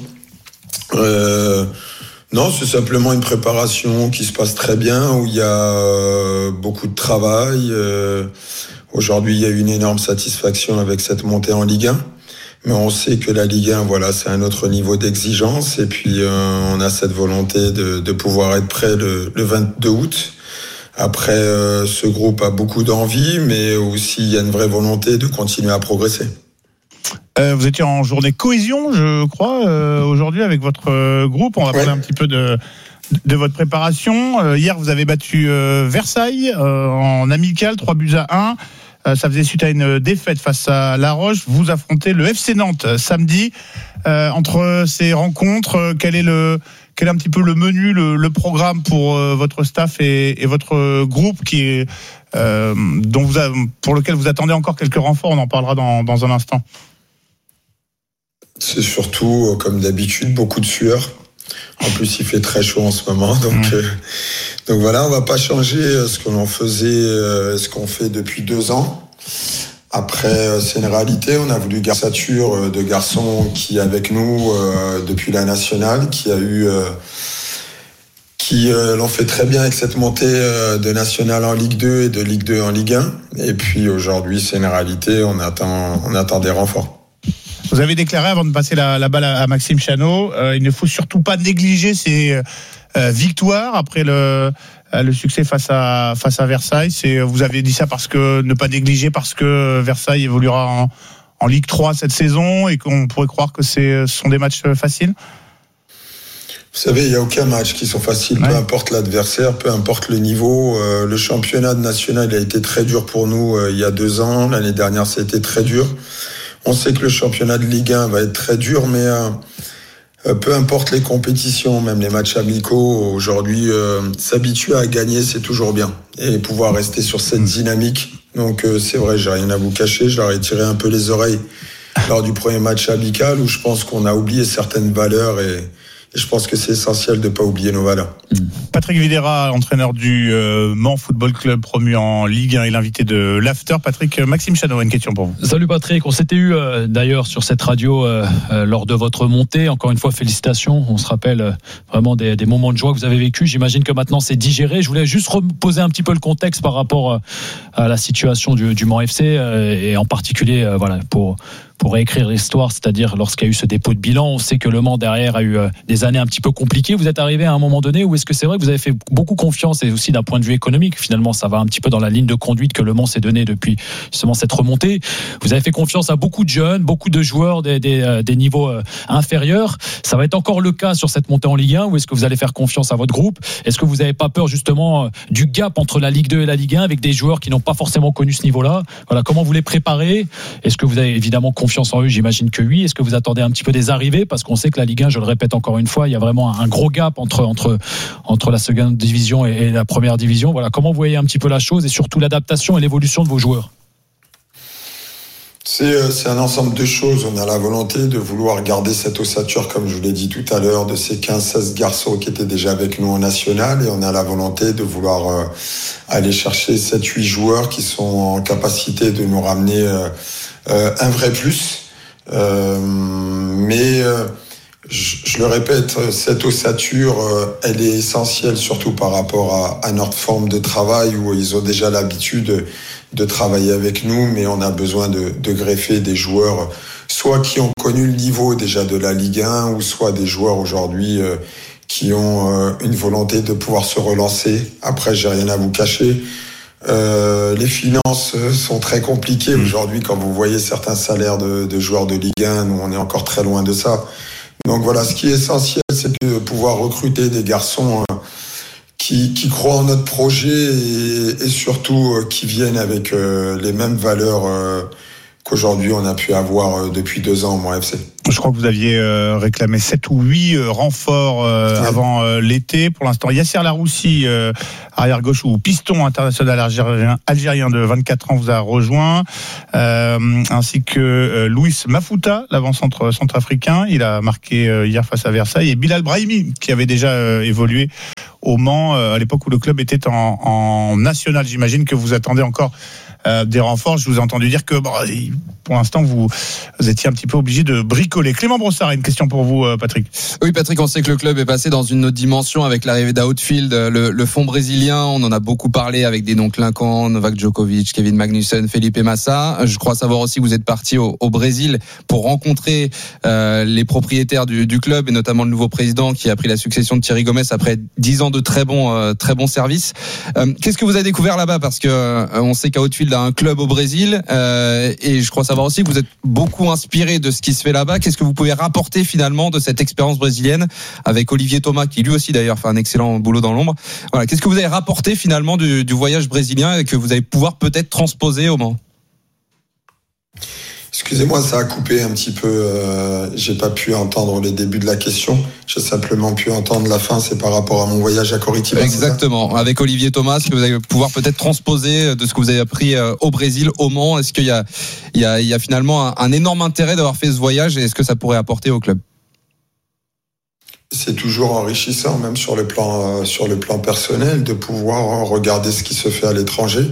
S16: Non, c'est simplement une préparation qui se passe très bien, où il y a beaucoup de travail. Aujourd'hui, il y a eu une énorme satisfaction avec cette montée en Ligue 1. Mais on sait que la Ligue 1, voilà, c'est un autre niveau d'exigence. Et puis, on a cette volonté de pouvoir être prêt le 22 août. Après, ce groupe a beaucoup d'envie, mais aussi, il y a une vraie volonté de continuer à progresser.
S4: Vous étiez en journée cohésion, je crois, aujourd'hui avec votre groupe. On va parler un petit peu de votre préparation. Hier, vous avez battu Versailles en amical, 3-1. Ça faisait suite à une défaite face à La Roche. Vous affrontez le FC Nantes samedi. Entre ces rencontres, quel est un petit peu le menu, le programme pour votre staff et votre groupe pour lequel vous attendez encore quelques renforts? On en parlera dans un instant.
S16: C'est surtout, comme d'habitude, beaucoup de sueur. En plus, il fait très chaud en ce moment, donc voilà, on va pas changer ce que l'on faisait, ce qu'on fait depuis 2 ans. Après, c'est une réalité. On a voulu garder la stature de garçon qui est avec nous depuis la nationale, qui l'ont fait très bien avec cette montée de nationale en Ligue 2 et de Ligue 2 en Ligue 1. Et puis aujourd'hui, c'est une réalité. On attend des renforts.
S4: Vous avez déclaré, avant de passer la balle à Maxime Chanot, il ne faut surtout pas négliger ces victoires après le succès face à Versailles. Vous avez dit ça parce que ne pas négliger, parce que Versailles évoluera en Ligue 3 cette saison et qu'on pourrait croire que ce sont des matchs faciles.
S16: Vous savez, il n'y a aucun match qui sont faciles, peu importe l'adversaire, peu importe le niveau. Le championnat national a été très dur pour nous il y a 2 ans. L'année dernière, ça a été très dur. On sait que le championnat de Ligue 1 va être très dur, mais peu importe les compétitions, même les matchs amicaux, aujourd'hui, s'habituer à gagner, c'est toujours bien. Et pouvoir rester sur cette dynamique. Donc c'est vrai, j'ai rien à vous cacher, je leur ai tiré un peu les oreilles lors du premier match amical, où je pense qu'on a oublié certaines valeurs, et je pense que c'est essentiel de ne pas oublier nos valeurs.
S4: Patrick Vieira, entraîneur du Mans Football Club, promu en Ligue 1, et l'invité de l'After. Patrick, Maxime Chanot, une question pour vous.
S5: Salut Patrick, on s'était eu d'ailleurs sur cette radio lors de votre montée. Encore une fois, félicitations. On se rappelle vraiment des moments de joie que vous avez vécu. J'imagine que maintenant c'est digéré. Je voulais juste reposer un petit peu le contexte par rapport à la situation du Mans FC et en particulier pour réécrire l'histoire, c'est-à-dire lorsqu'il y a eu ce dépôt de bilan. On sait que Le Mans derrière a eu des années un petit peu compliquées. Vous êtes arrivé à un moment donné où est-ce que c'est vrai que vous avez fait beaucoup confiance, et aussi d'un point de vue économique, finalement ça va un petit peu dans la ligne de conduite que Le Mans s'est donné depuis justement cette remontée. Vous avez fait confiance à beaucoup de jeunes, beaucoup de joueurs des niveaux inférieurs. Ça va être encore le cas sur cette montée en Ligue 1, ou est-ce que vous allez faire confiance à votre groupe? Est-ce que vous n'avez pas peur justement du gap entre la Ligue 2 et la Ligue 1 avec des joueurs qui n'ont pas forcément connu ce niveau-là? Voilà, comment vous les préparez? Est-ce que vous avez évidemment confiance en eux? J'imagine que oui. Est-ce que vous attendez un petit peu des arrivées? Parce qu'on sait que la Ligue 1, je le répète encore une fois, il y a vraiment un gros gap entre la seconde division et la première division. Voilà, comment vous voyez un petit peu la chose, et surtout l'adaptation et l'évolution de vos joueurs?
S16: C'est un ensemble de choses. On a la volonté de vouloir garder cette ossature, comme je vous l'ai dit tout à l'heure, de ces 15-16 garçons qui étaient déjà avec nous en national, et on a la volonté de vouloir aller chercher 7-8 joueurs qui sont en capacité de nous ramener un vrai plus. Mais je le répète, cette ossature, elle est essentielle, surtout par rapport à notre forme de travail où ils ont déjà l'habitude de travailler avec nous, mais on a besoin de greffer des joueurs, soit qui ont connu le niveau déjà de la Ligue 1, ou soit des joueurs aujourd'hui qui ont une volonté de pouvoir se relancer. Après, j'ai rien à vous cacher. Les finances sont très compliquées aujourd'hui quand vous voyez certains salaires de joueurs de Ligue 1. Nous, on est encore très loin de ça. Donc voilà, ce qui est essentiel, c'est de pouvoir recruter des garçons qui croient en notre projet et surtout qui viennent avec les mêmes valeurs qu'aujourd'hui on a pu avoir depuis 2 ans au Mans FC.
S4: Je crois que vous aviez réclamé 7 ou 8 renforts avant l'été. Pour l'instant, Yasser Laroussi, arrière gauche ou piston international algérien de 24 ans, vous a rejoint, ainsi que Louis Mafouta, l'avant-centre centrafricain. Il a marqué hier face à Versailles, et Bilal Brahimi, qui avait déjà évolué au Mans à l'époque où le club était en national. J'imagine que vous attendez encore des renforts. Je vous ai entendu dire que pour l'instant vous étiez un petit peu obligé de bricoler. Clément Brossard, une question pour vous, Patrick.
S15: Oui, Patrick, on sait que le club est passé dans une autre dimension avec l'arrivée d'Outfield, le fonds brésilien. On en a beaucoup parlé avec des noms clinquants, Novak Djokovic, Kevin Magnussen, Felipe Massa. Je crois savoir aussi que vous êtes parti au Brésil pour rencontrer les propriétaires du club, et notamment le nouveau président qui a pris la succession de Thierry Gomes après 10 ans de très bons services. Qu'est-ce que vous avez découvert là-bas? Parce que on sait qu'Outfield a un club au Brésil, et je crois savoir aussi que vous êtes beaucoup inspiré de ce qui se fait là-bas. Qu'est-ce que vous pouvez rapporter finalement de cette expérience brésilienne avec Olivier Thomas, qui lui aussi d'ailleurs fait un excellent boulot dans l'ombre? Voilà, qu'est-ce que vous avez rapporté finalement du voyage brésilien et que vous allez pouvoir peut-être transposer au Mans?
S16: Excusez-moi, ça a coupé un petit peu. J'ai pas pu entendre les débuts de la question. J'ai simplement pu entendre la fin. C'est par rapport à mon voyage à Coritiba.
S15: Exactement. Avec Olivier Thomas, ce que vous allez pouvoir peut-être transposer de ce que vous avez appris au Brésil, au Mans. Est-ce qu'il y a finalement un énorme intérêt d'avoir fait ce voyage, et est-ce que ça pourrait apporter au club?
S16: C'est toujours enrichissant, même sur le plan personnel, de pouvoir regarder ce qui se fait à l'étranger.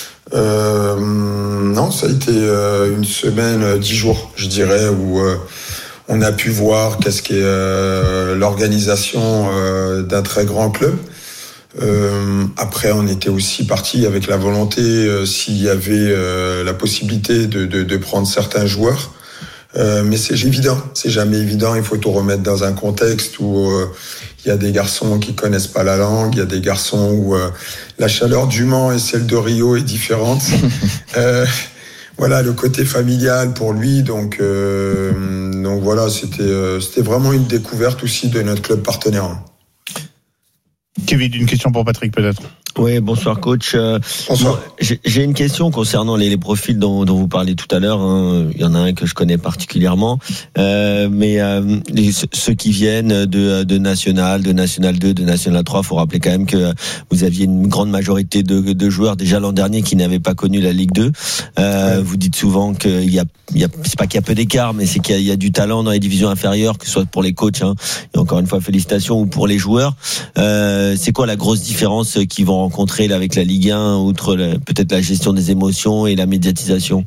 S16: Non, ça a été une semaine, 10 jours, je dirais, où on a pu voir qu'est-ce qu'est l'organisation d'un très grand club. Après, on était aussi parti avec la volonté, s'il y avait la possibilité de prendre certains joueurs. Mais c'est jamais évident. Il faut tout remettre dans un contexte où il y a des garçons qui connaissent pas la langue, il y a des garçons où la chaleur du Mans et celle de Rio est différente. Voilà, le côté familial pour lui. Donc voilà, c'était vraiment une découverte aussi de notre club partenaire.
S4: Kevin, une question pour Patrick peut-être.
S6: Oui, bonsoir coach.
S16: Bonsoir.
S6: J'ai une question concernant les profils dont vous parlez tout à l'heure. Il y en a un que je connais particulièrement, mais ceux qui viennent de National, de National 2, de National 3, faut rappeler quand même que vous aviez une grande majorité de joueurs déjà l'an dernier qui n'avaient pas connu la Ligue 2. Vous dites souvent qu'il y a c'est pas qu'il y a peu d'écart, mais c'est qu'il y a du talent dans les divisions inférieures, que ce soit pour les coachs, et encore une fois félicitations, ou pour les joueurs. C'est quoi la grosse différence qu'ils vont rencontrer là avec la Ligue 1, outre peut-être la gestion des émotions et la médiatisation?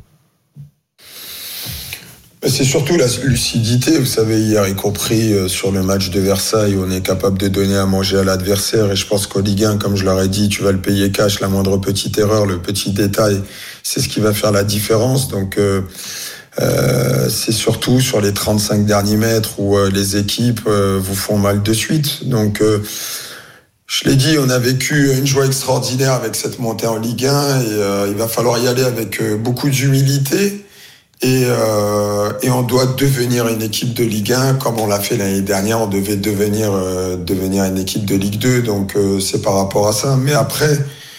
S16: C'est surtout la lucidité. Vous savez, hier, y compris sur le match de Versailles, on est capable de donner à manger à l'adversaire. Et je pense qu'au Ligue 1, comme je leur ai dit, tu vas le payer cash. La moindre petite erreur, le petit détail, c'est ce qui va faire la différence. Donc, c'est surtout sur les 35 derniers mètres où les équipes vous font mal de suite. Donc, je l'ai dit, on a vécu une joie extraordinaire avec cette montée en Ligue 1 et il va falloir y aller avec beaucoup d'humilité. Et on doit devenir une équipe de Ligue 1 comme on l'a fait l'année dernière. On devait devenir une équipe de Ligue 2. Donc c'est par rapport à ça. Mais après,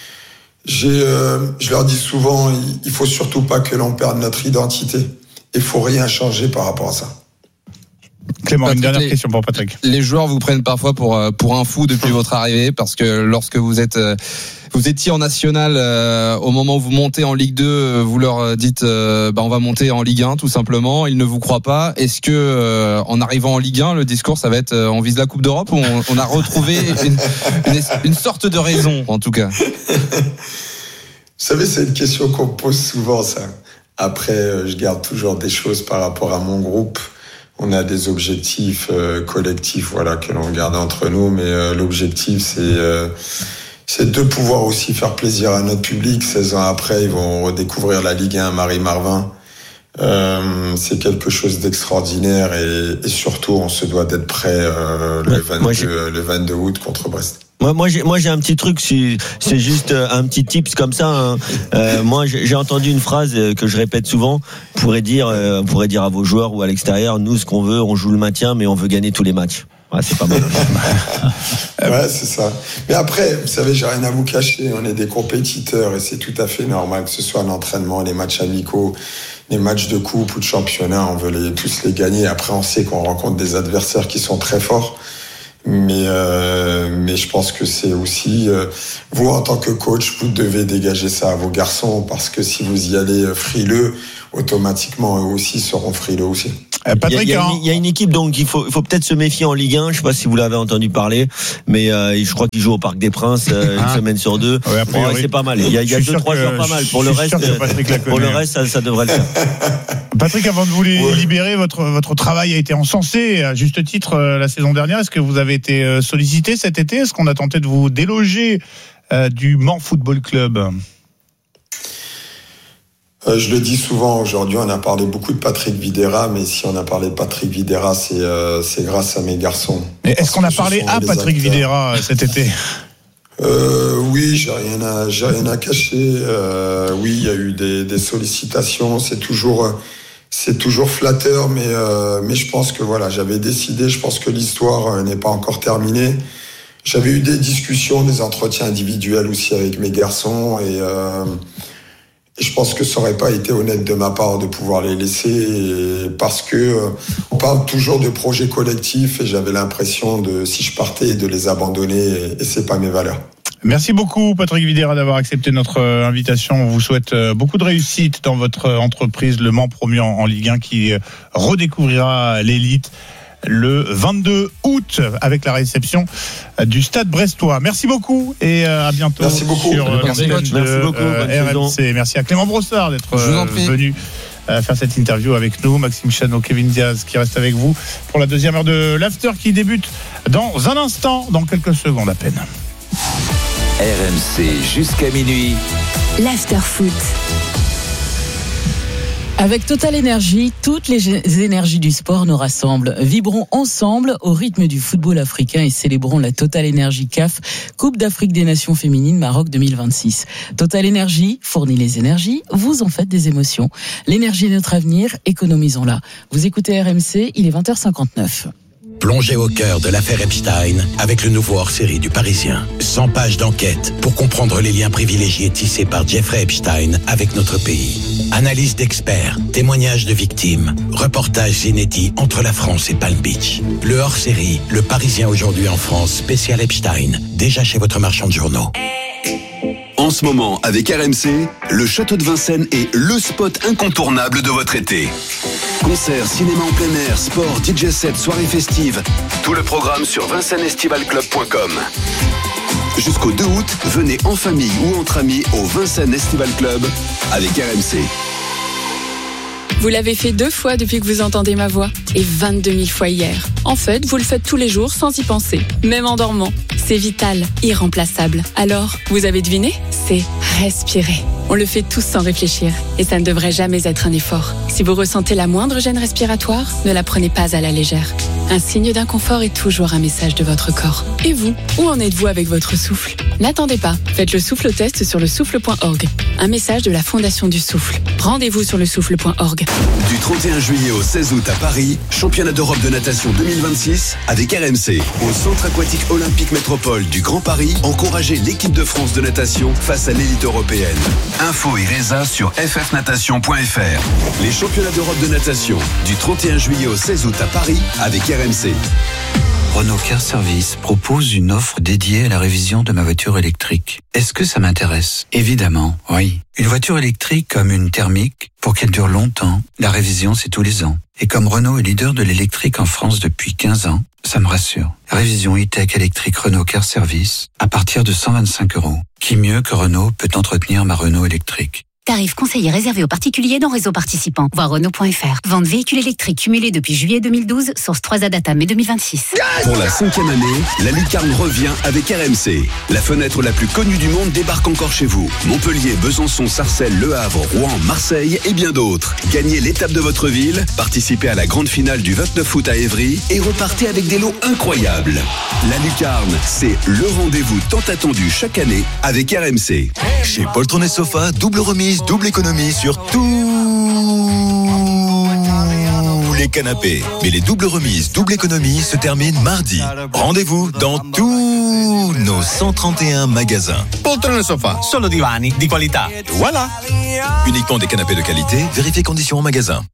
S16: je leur dis souvent, il faut surtout pas que l'on perde notre identité. Il faut rien changer par rapport à ça.
S4: Clément,
S15: Patrick,
S4: une dernière question pour Patrick.
S15: Les joueurs vous prennent parfois pour un fou depuis votre arrivée, parce que lorsque vous étiez en national, au moment où vous montez en Ligue 2, vous leur dites on va monter en Ligue 1 tout simplement. Ils ne vous croient pas. Est-ce que en arrivant en Ligue 1, le discours ça va être on vise la Coupe d'Europe, ou on a retrouvé une sorte de raison en tout cas?
S16: Vous savez, c'est une question qu'on me pose souvent, ça. Après, je garde toujours des choses par rapport à mon groupe. on a des objectifs collectifs, voilà, que l'on garde entre nous. Mais l'objectif, c'est de pouvoir aussi faire plaisir à notre public. 16 ans après, ils vont redécouvrir la Ligue 1 Marie-Marvin. C'est quelque chose d'extraordinaire et surtout, on se doit d'être prêt le 22 août contre Brest.
S6: Moi, j'ai un petit truc, c'est juste un petit tips comme ça. Moi, j'ai entendu une phrase que je répète souvent. On pourrait dire à vos joueurs ou à l'extérieur, nous, ce qu'on veut, on joue le maintien, mais on veut gagner tous les matchs. Ouais, c'est pas mal.
S16: Ouais, c'est ça. Mais après, vous savez, j'ai rien à vous cacher. On est des compétiteurs et c'est tout à fait normal que ce soit l'entraînement, les matchs amicaux, les matchs de coupe ou de championnat. On veut tous les gagner. Après, on sait qu'on rencontre des adversaires qui sont très forts. Mais je pense que c'est aussi vous en tant que coach, vous devez dégager ça à vos garçons parce que si vous y allez frileux, automatiquement eux aussi seront frileux aussi.
S6: Patrick, il y a une équipe donc il faut peut-être se méfier en Ligue 1. Je sais pas si vous l'avez entendu parler, mais je crois qu'ils jouent au Parc des Princes une semaine sur deux. Ouais, c'est pas mal. Il y a 2-3 joueurs pas mal. Pour le reste, ça devrait le faire.
S4: Patrick, avant de vous libérer, votre travail a été encensé à juste titre la saison dernière. Est-ce que vous avez été sollicité cet été ? Est-ce qu'on a tenté de vous déloger du Mans Football Club ?
S16: Je le dis souvent, aujourd'hui on a parlé beaucoup de Patrick Vieira, mais si on a parlé de Patrick Vieira, c'est grâce à mes garçons.
S4: Mais est-ce qu'on a parlé à Patrick Vieira cet été ?
S16: Oui, j'ai rien à cacher. Oui, il y a eu des sollicitations, c'est toujours flatteur, mais je pense que voilà, j'avais décidé, je pense que l'histoire n'est pas encore terminée. J'avais eu des discussions, des entretiens individuels aussi avec mes garçons et je pense que ça aurait pas été honnête de ma part de pouvoir les laisser parce que on parle toujours de projets collectifs et j'avais l'impression si je partais de les abandonner et c'est pas mes valeurs.
S4: Merci beaucoup Patrick Vieira d'avoir accepté notre invitation. On vous souhaite beaucoup de réussite dans votre entreprise Le Mans promu en Ligue 1 qui redécouvrira l'élite le 22 août avec la réception du Stade Brestois. Merci beaucoup et à bientôt.
S16: Merci beaucoup.
S4: Sur l'antenne de RMC. Merci à Clément Brossard d'être venu faire cette interview avec nous. Maxime Chano, Kevin Diaz qui reste avec vous pour la deuxième heure de l'After qui débute dans un instant, dans quelques secondes à peine.
S2: RMC jusqu'à minuit.
S3: L'After Foot.
S17: Avec Total Energy, toutes les énergies du sport nous rassemblent. Vibrons ensemble au rythme du football africain et célébrons la Total Energy CAF Coupe d'Afrique des Nations féminines Maroc 2026. Total Energy fournit les énergies, vous en faites des émotions. L'énergie est notre avenir, économisons-la. Vous écoutez RMC, il est 20h59.
S12: Plongez au cœur de l'affaire Epstein avec le nouveau hors-série du Parisien. 100 pages d'enquête pour comprendre les liens privilégiés tissés par Jeffrey Epstein avec notre pays. Analyse d'experts, témoignages de victimes, reportages inédits entre la France et Palm Beach. Le hors-série, Le Parisien aujourd'hui en France, spécial Epstein, déjà chez votre marchand de journaux.
S1: En ce moment, avec RMC, le Château de Vincennes est le spot incontournable de votre été. Concerts, cinéma en plein air, sport, DJ set, soirées festives. Tout le programme sur vincennesestivalclub.com. Jusqu'au 2 août, venez en famille ou entre amis au Vincennes Estival Club avec RMC.
S18: Vous l'avez fait 2 fois depuis que vous entendez ma voix et 22 000 fois hier. En fait, vous le faites tous les jours sans y penser, même en dormant. C'est vital, irremplaçable. Alors, vous avez deviné ? C'est respirer. On le fait tous sans réfléchir et ça ne devrait jamais être un effort. Si vous ressentez la moindre gêne respiratoire, ne la prenez pas à la légère. Un signe d'inconfort est toujours un message de votre corps. Et vous, où en êtes-vous avec votre souffle ? N'attendez pas, faites le souffle test sur le souffle.org. Un message de la Fondation du Souffle. Rendez-vous sur le souffle.org.
S1: Du 31 juillet au 16 août à Paris, championnat d'Europe de natation 2026 avec RMC. Au Centre aquatique olympique métropole du Grand Paris, encouragez l'équipe de France de natation face à l'élite européenne. Info et résa sur ffnatation.fr. Les championnats d'Europe de natation du 31 juillet au 16 août à Paris avec RMC.
S19: Renault Car Service propose une offre dédiée à la révision de ma voiture électrique. Est-ce que ça m'intéresse ? Évidemment, oui. Une voiture électrique comme une thermique, pour qu'elle dure longtemps, la révision c'est tous les ans. Et comme Renault est leader de l'électrique en France depuis 15 ans, ça me rassure. Révision e-tech électrique Renault Car Service à partir de 125 €. Qui mieux que Renault peut entretenir ma Renault électrique ?
S11: Tarif conseillé réservé aux particuliers dans réseau participant. Voir Renault.fr. Vente véhicules électriques cumulés depuis juillet 2012. Source 3 à data mai 2026.
S1: Pour la 5e année, la lucarne revient avec RMC. La fenêtre la plus connue du monde débarque encore chez vous. Montpellier, Besançon, Sarcelles, Le Havre, Rouen, Marseille et bien d'autres. Gagnez l'étape de votre ville, participez à la grande finale du 29 août à Évry et repartez avec des lots incroyables. La lucarne, c'est le rendez-vous tant attendu chaque année avec RMC.
S20: Chez Poltron et Sofa, double remise, double économie sur tous les canapés. Mais les doubles remises, double économie se terminent mardi. Rendez-vous dans tous nos 131 magasins.
S21: Poltron et Sofa, solo divani di qualità.
S20: Voilà. Uniquement des canapés de qualité, vérifiez conditions en magasin.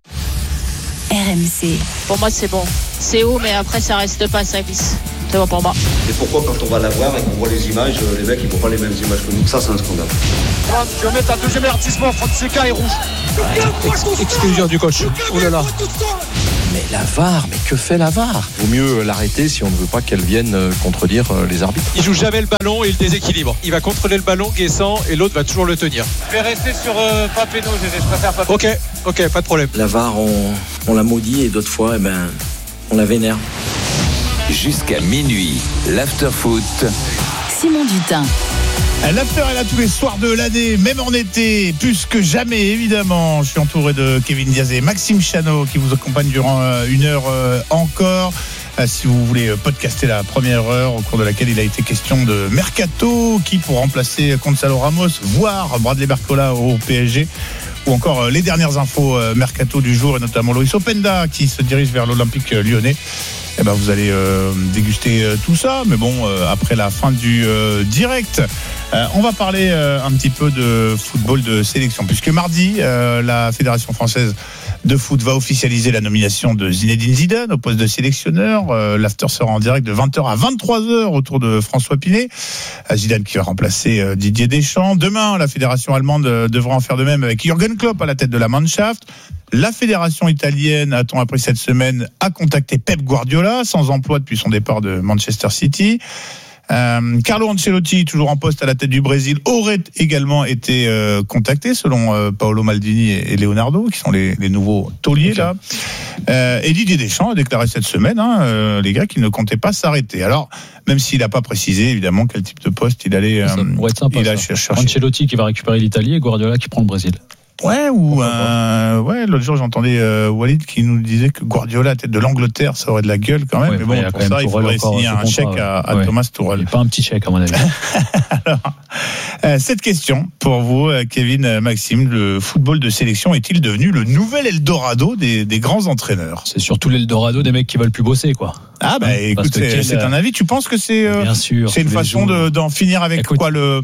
S11: RMC.
S22: Pour moi, c'est bon. C'est haut, mais après, ça reste pas, ça glisse. C'est bon pour moi.
S23: Et pourquoi, quand on va la voir et qu'on voit les images, les mecs, ils font pas les mêmes images que nous? Ça, c'est un scandale.
S24: Tu vas mettre un deuxième avertissement, Fonseca est rouge.
S25: Exclusion du coach. Oh là là. Mais la VAR, mais que fait la VAR?
S26: Vaut mieux l'arrêter si on ne veut pas qu'elle vienne contredire les arbitres.
S25: Il joue jamais le ballon et il déséquilibre. Il va contrôler le ballon, Guessant, et l'autre va toujours le tenir.
S24: Je vais rester sur Papeno, je préfère Papeno.
S25: Ok, pas de problème.
S27: La VAR, on la maudit et d'autres fois, on la vénère.
S2: Jusqu'à minuit, l'after-foot.
S3: Simon Dutin.
S4: L'after est là tous les soirs de l'année, même en été, plus que jamais évidemment. Je suis entouré de Kevin Diaz et Maxime Chano qui vous accompagnent durant une heure encore. Si vous voulez podcaster la première heure au cours de laquelle il a été question de Mercato, qui pour remplacer Gonzalo Ramos, voire Bradley Barcola au PSG, ou encore les dernières infos Mercato du jour et notamment Loïs Openda qui se dirige vers l'Olympique lyonnais. Eh ben vous allez déguster tout ça, mais bon, après la fin du direct, on va parler un petit peu de football de sélection, puisque mardi, la Fédération française de foot va officialiser la nomination de Zinedine Zidane au poste de sélectionneur. L'after sera en direct de 20h à 23h autour de François Pinet. Zidane qui va remplacer Didier Deschamps. Demain, la Fédération allemande devra en faire de même avec Jürgen Klopp à la tête de la Mannschaft. La fédération italienne, a-t-on appris cette semaine, a contacté Pep Guardiola, sans emploi depuis son départ de Manchester City. Carlo Ancelotti, toujours en poste à la tête du Brésil, aurait également été contacté, selon Paolo Maldini et Leonardo, qui sont les nouveaux tauliers là. Et Didier Deschamps a déclaré cette semaine, les gars, qu'il ne comptait pas s'arrêter. Alors, même s'il n'a pas précisé, évidemment, quel type de poste il allait
S5: chercher. Ancelotti qui va récupérer l'Italie et Guardiola qui prend le Brésil.
S4: Ouais, l'autre jour j'entendais Walid qui nous disait que Guardiola à tête de l'Angleterre, ça aurait de la gueule quand même. Mais bon, pour ça, il faudrait signer un chèque à Thomas Tuchel.
S5: Pas un petit chèque à mon avis.
S4: Alors, cette question pour vous, Kevin, Maxime, le football de sélection est-il devenu le nouvel Eldorado des grands entraîneurs?
S5: C'est surtout l'Eldorado des mecs qui veulent plus bosser, quoi.
S4: Ah bah écoute, c'est un avis. Tu penses que c'est c'est une façon d'en finir avec quoi le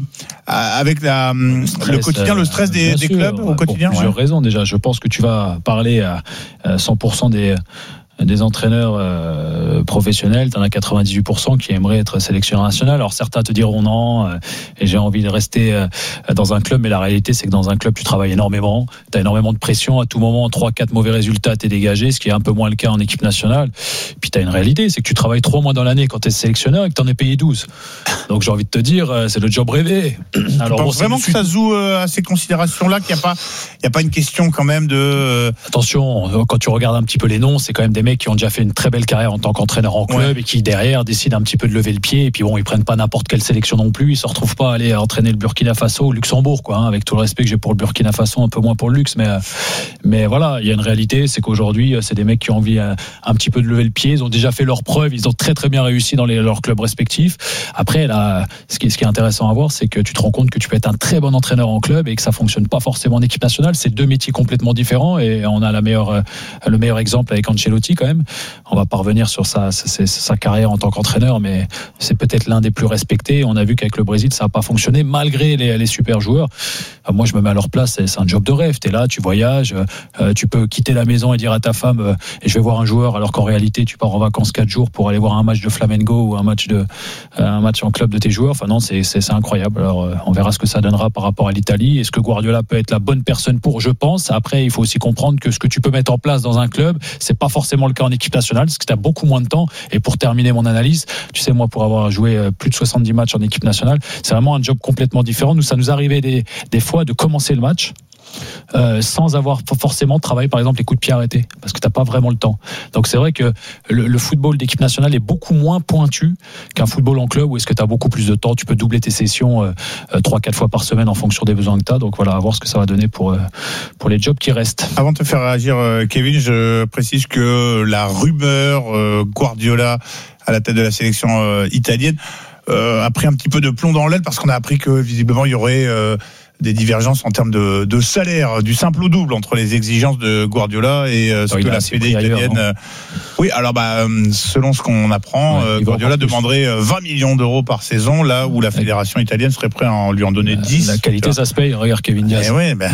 S4: quotidien, le stress des clubs au quotidien?
S5: Pour plusieurs raisons déjà. Je pense que tu vas parler à 100% des entraîneurs professionnels, t'en as 98% qui aimeraient être sélectionneurs national. Alors certains te diront non, et j'ai envie de rester dans un club, mais la réalité c'est que dans un club tu travailles énormément, t'as énormément de pression, à tout moment 3-4 mauvais résultats t'es dégagé, ce qui est un peu moins le cas en équipe nationale. Puis t'as une réalité, c'est que tu travailles 3 mois dans l'année quand t'es sélectionneur et que t'en es payé 12. Donc j'ai envie de te dire, c'est le job rêvé.
S4: Alors tu penses vraiment que ça joue à ces considérations-là, qu'il n'y a pas une question quand même de...
S5: Attention, quand tu regardes un petit peu les noms, c'est quand même des mecs qui ont déjà fait une très belle carrière en tant qu'entraîneur en club et qui derrière décident un petit peu de lever le pied, et puis bon, ils prennent pas n'importe quelle sélection non plus, ils se retrouvent pas à aller entraîner le Burkina Faso ou le Luxembourg, quoi, avec tout le respect que j'ai pour le Burkina Faso, un peu moins pour le Luxe, mais voilà, il y a une réalité, c'est qu'aujourd'hui c'est des mecs qui ont envie un petit peu de lever le pied, ils ont déjà fait leurs preuves, ils ont très très bien réussi dans leurs clubs respectifs. Après là, ce qui est intéressant à voir, c'est que tu te rends compte que tu peux être un très bon entraîneur en club et que ça fonctionne pas forcément en équipe nationale. C'est 2 métiers complètement différents, et on a le meilleur exemple avec Ancelotti quand même. On va pas revenir sur sa carrière en tant qu'entraîneur, mais c'est peut-être l'un des plus respectés. On a vu qu'avec le Brésil, ça n'a pas fonctionné malgré les super joueurs. Moi, je me mets à leur place, c'est un job de rêve. T'es là, tu voyages, tu peux quitter la maison et dire à ta femme et je vais voir un joueur, alors qu'en réalité, tu pars en vacances 4 jours pour aller voir un match de Flamengo ou un match en club de tes joueurs. Enfin non, c'est incroyable. Alors, on verra ce que ça donnera par rapport à l'Italie. Est-ce que Guardiola peut être la bonne personne pour? Je pense. Après, il faut aussi comprendre que ce que tu peux mettre en place dans un club, c'est pas forcément le cas en équipe nationale, parce que tu as beaucoup moins de temps. Et pour terminer mon analyse, tu sais, moi, pour avoir joué plus de 70 matchs en équipe nationale, c'est vraiment un job complètement différent. Nous, ça nous arrivait des fois de commencer le match sans avoir forcément travaillé par exemple les coups de pied arrêtés, parce que t'as pas vraiment le temps. Donc c'est vrai que le football d'équipe nationale est beaucoup moins pointu qu'un football en club où est-ce que t'as beaucoup plus de temps, tu peux doubler tes sessions 3-4 fois par semaine en fonction des besoins que t'as. Donc voilà, à voir ce que ça va donner pour les jobs qui restent.
S4: Avant de te faire réagir, Kevin, je précise que la rumeur Guardiola à la tête de la sélection italienne a pris un petit peu de plomb dans l'aile, parce qu'on a appris que visiblement il y aurait des divergences en termes de salaire, du simple au double entre les exigences de Guardiola et ce que la Fédé italienne. Oui, alors selon ce qu'on apprend, Guardiola demanderait 20 millions d'euros par saison, là où la fédération italienne serait prête à lui en donner 10.
S5: La qualité, ça se paye. Regarde Kevin Diaz.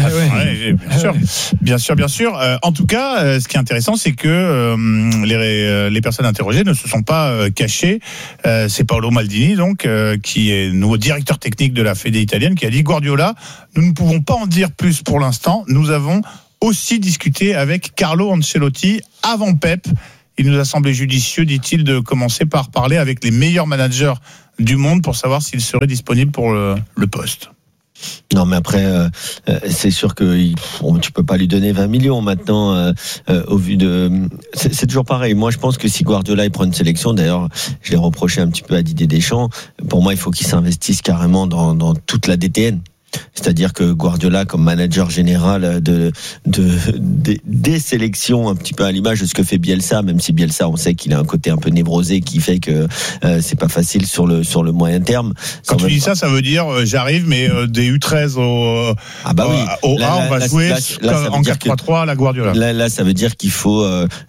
S4: Bien sûr. En tout cas, ce qui est intéressant, c'est que les personnes interrogées ne se sont pas cachées. C'est Paolo Maldini, donc, qui est nouveau directeur technique de la Fédé italienne, qui a dit: Guardiola, nous ne pouvons pas en dire plus pour l'instant. Nous avons aussi discuté avec Carlo Ancelotti avant Pep. Il nous a semblé judicieux, dit-il, de commencer par parler avec les meilleurs managers du monde pour savoir s'il serait disponible pour le poste.
S6: Non, mais après, c'est sûr que tu peux pas lui donner 20 millions maintenant, au vu de. C'est toujours pareil. Moi, je pense que si Guardiola il prend une sélection, d'ailleurs, je l'ai reproché un petit peu à Didier Deschamps. Pour moi, il faut qu'il s'investisse carrément dans toute la DTN. C'est-à-dire que Guardiola, comme manager général des sélections, un petit peu à l'image de ce que fait Bielsa, même si Bielsa, on sait qu'il a un côté un peu névrosé qui fait que c'est pas facile sur le moyen terme.
S4: Quand tu dis ça veut dire j'arrive, mais des U13 au A, on va jouer en 4-3-3 à la Guardiola.
S6: Là, ça veut dire qu'il faut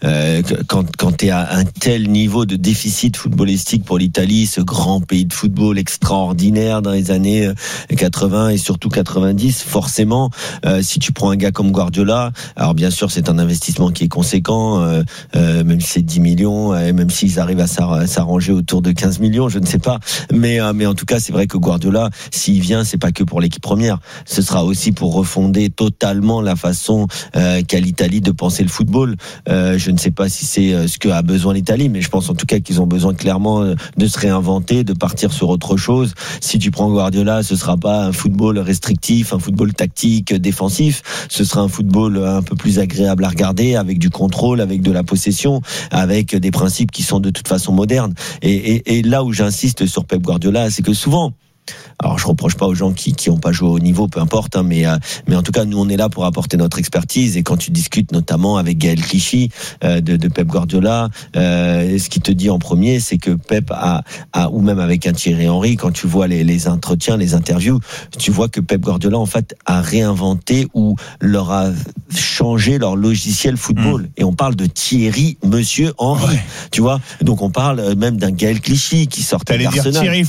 S6: quand t'es à un tel niveau de déficit footballistique pour l'Italie, ce grand pays de football extraordinaire dans les années 80 et surtout 90, forcément, si tu prends un gars comme Guardiola, alors bien sûr c'est un investissement qui est conséquent, même si c'est 10 millions, même s'ils arrivent à s'arranger autour de 15 millions, je ne sais pas, mais en tout cas c'est vrai que Guardiola, s'il vient, c'est pas que pour l'équipe première, ce sera aussi pour refonder totalement la façon qu'a l'Italie de penser le football. Je ne sais pas si c'est ce que a besoin l'Italie, mais je pense en tout cas qu'ils ont besoin clairement de se réinventer, de partir sur autre chose. Si tu prends Guardiola, ce sera pas un football restrictif, un football tactique, défensif. Ce sera un football un peu plus agréable à regarder, avec du contrôle, avec de la possession, avec des principes qui sont de toute façon modernes. Et là où j'insiste sur Pep Guardiola, c'est que souvent, alors je reproche pas aux gens qui ont pas joué au niveau, peu importe, hein, mais en tout cas nous on est là pour apporter notre expertise. Et quand tu discutes notamment avec Gaël Clichy de Pep Guardiola, ce qu'il te dit en premier, c'est que Pep a ou même avec un Thierry Henry, quand tu vois les entretiens, les interviews, tu vois que Pep Guardiola en fait a réinventé ou leur a changé leur logiciel football. Et on parle de Thierry Monsieur Henry, tu vois. Donc on parle même d'un Gaël Clichy qui sortait d'Arsenal.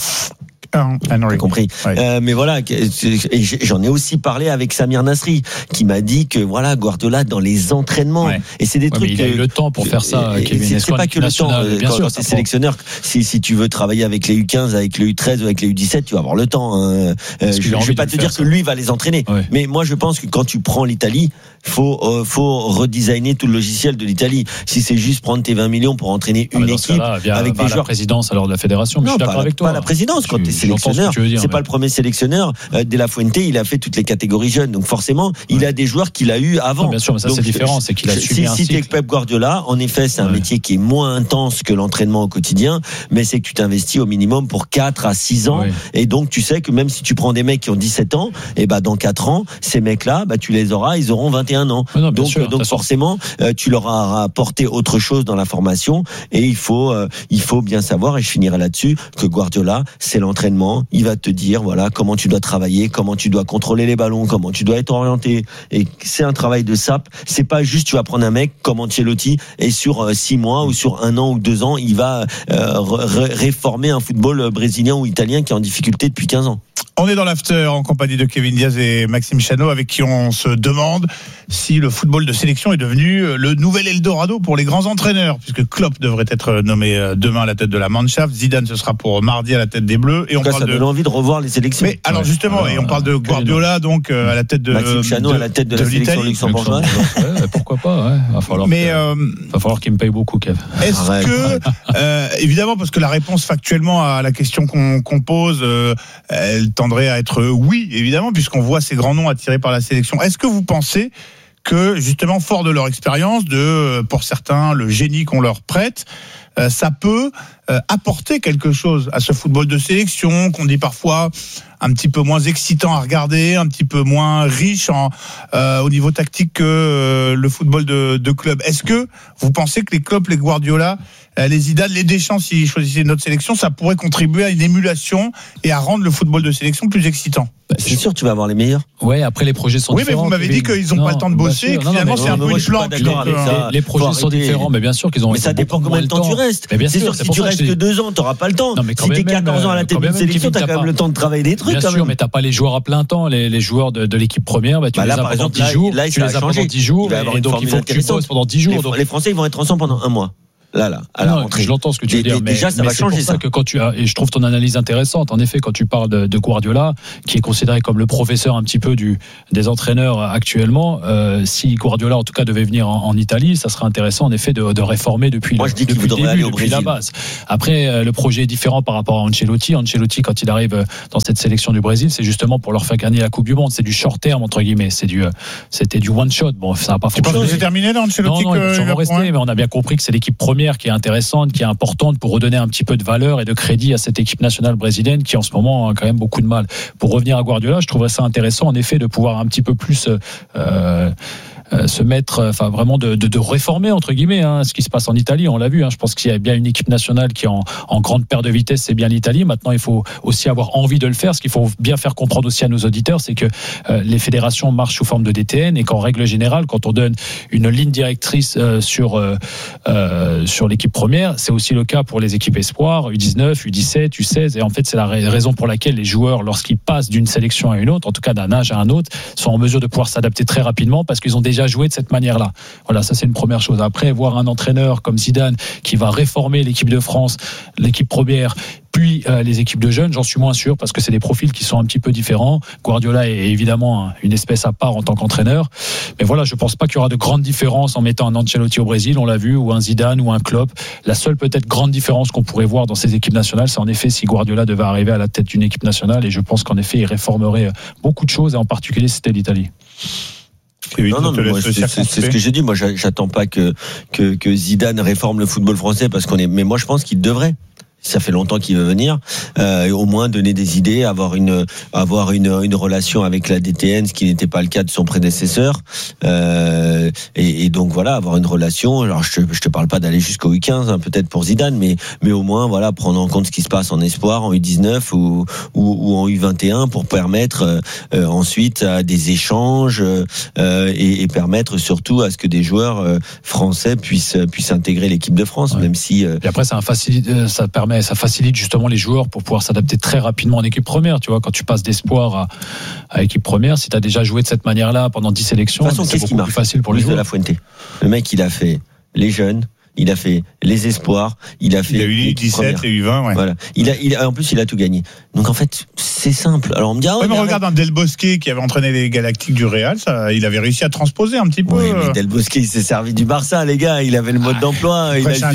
S6: T'as compris. Mais voilà, et j'en ai aussi parlé avec Samir Nasri, qui m'a dit que voilà, Guardiola dans les entraînements, et c'est des trucs.
S5: Mais il a eu le temps pour faire ça.
S6: C'est pas que le temps. Quand t'es sélectionneur, si tu veux travailler avec les U15, avec les U13 ou avec les U17, tu vas avoir le temps. Je vais pas te dire que lui va les entraîner, mais moi je pense que quand tu prends l'Italie, faut redesigner tout le logiciel de l'Italie. Si c'est juste prendre tes 20 millions pour entraîner une équipe avec des joueurs.
S5: La présidence alors de la fédération.
S6: Non,
S5: je suis d'accord avec toi.
S6: Pas la présidence. Quand t'es sélectionneur, c'est pas le premier sélectionneur. De La Fuente, il a fait toutes les catégories jeunes, donc forcément, il a des joueurs qu'il a eu avant.
S5: Non, bien sûr, mais ça donc, c'est différent, c'est qu'il a suivi un cycle.
S6: Si t'es Pep Guardiola, en effet, c'est un métier qui est moins intense que l'entraînement au quotidien, mais c'est que tu t'investis au minimum pour 4 à 6 ans, et donc tu sais que même si tu prends des mecs qui ont 17 ans, et dans 4 ans, ces mecs-là, tu les auras, ils auront 21 ans.
S5: Non,
S6: donc forcément, tu leur as apporté autre chose dans la formation, et il faut bien savoir, et je finirai là-dessus, que Guardiola, c'est l'entraînement. Il va te dire voilà comment tu dois travailler, comment tu dois contrôler les ballons, comment tu dois être orienté. Et c'est un travail de sape. C'est pas juste tu vas prendre un mec comme Ancelotti et sur 6 mois ou sur 1 an ou 2 ans, il va réformer un football brésilien ou italien qui est en difficulté depuis 15 ans.
S4: On est dans l'after en compagnie de Kevin Diaz et Maxime Chano, avec qui on se demande si le football de sélection est devenu le nouvel Eldorado pour les grands entraîneurs, puisque Klopp devrait être nommé demain à la tête de la Mannschaft, Zidane ce sera pour mardi à la tête des Bleus, et on parle
S6: ça donne envie de revoir les sélections.
S4: Mais alors justement, et on parle de Guardiola donc à la tête de
S6: Maxime Chano à la tête de la sélection luxembourgeoise.
S5: Pourquoi pas, va falloir qu'il me paye beaucoup, Kev.
S4: Est-ce que évidemment, parce que la réponse factuellement à la question qu'on pose, elle tendrait à être oui, évidemment, puisqu'on voit ces grands noms attirés par la sélection. Est-ce que vous pensez que, justement, fort de leur expérience, pour certains, le génie qu'on leur prête, ça peut apporter quelque chose à ce football de sélection qu'on dit parfois un petit peu moins excitant à regarder, un petit peu moins riche au niveau tactique que le football de club. Est-ce que vous pensez que les Klopp, les Guardiola, les Zidane, les Deschamps, s'ils choisissaient notre sélection, ça pourrait contribuer à une émulation et à rendre le football de sélection plus excitant?
S6: C'est sûr, tu vas avoir les meilleurs.
S5: Ouais, après les projets sont différents.
S4: Oui, mais vous m'avez dit qu'ils n'ont pas le temps de bosser et que finalement c'est un peu une planque.
S5: Les projets sont différents, mais bien sûr qu'ils ont.
S6: Mais ça dépend combien de temps tu restes. C'est sûr, si tu restes que 2 ans, tu n'auras pas le temps. Si tu es 14 ans à la tête d'une sélection, tu as quand même le temps de travailler des trucs.
S5: Bien sûr, mais tu n'as pas les joueurs à plein temps. Les joueurs de l'équipe première, tu les as pendant 10 jours. Tu les as pendant 10 jours. Et donc il faut que tu bosses pendant 10 jours.
S6: Les Français, ils vont être ensemble pendant 1 mois. Là, à la rentrée.
S5: Je l'entends ce que tu veux dire, mais
S6: déjà ça va changer ça.
S5: Que quand et je trouve ton analyse intéressante. En effet, quand tu parles de Guardiola, qui est considéré comme le professeur un petit peu des entraîneurs actuellement, si Guardiola en tout cas devait venir en Italie, ça serait intéressant en effet de réformer depuis le début, depuis la base. Après, le projet est différent par rapport à Ancelotti. Ancelotti, quand il arrive dans cette sélection du Brésil, c'est justement pour leur faire gagner la Coupe du Monde. C'est du short terme entre guillemets. C'était du one shot. Bon, ça n'a pas fonctionné.
S4: Tu penses que c'est terminé dans Ancelotti?
S5: Non, il peut sûrement rester, mais on a bien compris que c'est l'équipe première qui est intéressante, qui est importante pour redonner un petit peu de valeur et de crédit à cette équipe nationale brésilienne qui en ce moment a quand même beaucoup de mal. Pour revenir à Guardiola, je trouverais ça intéressant en effet de pouvoir un petit peu plus se mettre, enfin vraiment de réformer entre guillemets ce qui se passe en Italie. On l'a vu. Je pense qu'il y a bien une équipe nationale qui est en grande perte de vitesse. C'est bien l'Italie. Maintenant, il faut aussi avoir envie de le faire. Ce qu'il faut bien faire comprendre aussi à nos auditeurs, c'est que les fédérations marchent sous forme de DTN et qu'en règle générale, quand on donne une ligne directrice sur l'équipe première, c'est aussi le cas pour les équipes espoirs, U19, U17, U16. Et en fait, c'est la raison pour laquelle les joueurs, lorsqu'ils passent d'une sélection à une autre, en tout cas d'un âge à un autre, sont en mesure de pouvoir s'adapter très rapidement parce qu'ils ont déjà joué de cette manière-là. Voilà, ça c'est une première chose. Après, voir un entraîneur comme Zidane qui va réformer l'équipe de France, l'équipe première, puis les équipes de jeunes, j'en suis moins sûr parce que c'est des profils qui sont un petit peu différents. Guardiola est évidemment une espèce à part en tant qu'entraîneur. Mais voilà, je pense pas qu'il y aura de grandes différences en mettant un Ancelotti au Brésil, on l'a vu, ou un Zidane ou un Klopp. La seule peut-être grande différence qu'on pourrait voir dans ces équipes nationales, c'est en effet si Guardiola devait arriver à la tête d'une équipe nationale, et je pense qu'en effet il réformerait beaucoup de choses, et en particulier si c'était l'Italie.
S6: Non, mais moi, c'est ce que j'ai dit. Moi, j'attends pas que Zidane réforme le football français mais moi, je pense qu'il devrait. Ça fait longtemps qu'il veut venir, au moins donner des idées, avoir une relation avec la DTN, ce qui n'était pas le cas de son prédécesseur, et donc voilà, avoir une relation. Alors je te parle pas d'aller jusqu'au U15 peut-être pour Zidane, mais au moins voilà, prendre en compte ce qui se passe en espoir, en U19 ou en U21 pour permettre ensuite à des échanges et permettre surtout à ce que des joueurs français puissent intégrer l'équipe de France, même si
S5: et après ça facilite justement les joueurs pour pouvoir s'adapter très rapidement en équipe première. Tu vois, quand tu passes d'espoir à équipe première, si tu as déjà joué de cette manière-là pendant 10 sélections, c'est beaucoup plus facile pour les joueurs.
S6: De la Fuente. Le mec, il a fait les jeunes, il a fait les espoirs, il a eu
S4: les 17, les U20, ouais.
S6: Voilà. En plus, il a tout gagné. Donc en fait, c'est simple. Alors on me dit,
S4: mais regarde un Del Bosque qui avait entraîné les Galactiques du Real, il avait réussi à transposer un petit peu.
S6: Oui, mais Del Bosque, il s'est servi du Barça, les gars. Il avait le mode d'emploi.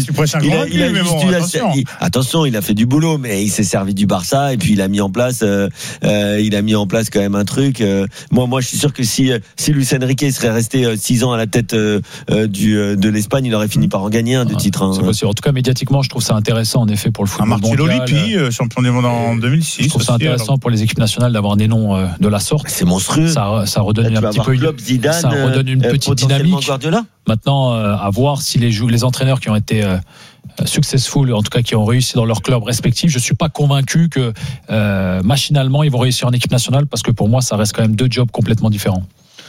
S6: Attention, il a fait du boulot, mais il s'est servi du Barça et puis il a mis en place quand même un truc. Moi, je suis sûr que si Luis Enrique serait resté 6 ans à la tête de l'Espagne, il aurait fini par en gagner un de titres.
S5: C'est possible. En tout cas, médiatiquement, je trouve ça intéressant en effet pour le football mondial.
S4: Marcello Lippi, champion du monde en 2006.
S5: Je trouve ça intéressant pour les équipes nationales d'avoir des noms de la sorte.
S6: C'est monstrueux.
S5: Ça redonne un petit peu ça redonne une petite dynamique.
S6: Guardiola.
S5: Maintenant, à voir si les entraîneurs qui ont été successful, en tout cas qui ont réussi dans leur club respectif, je suis pas convaincu que machinalement ils vont réussir en équipe nationale, parce que pour moi ça reste quand même 2 jobs complètement différents.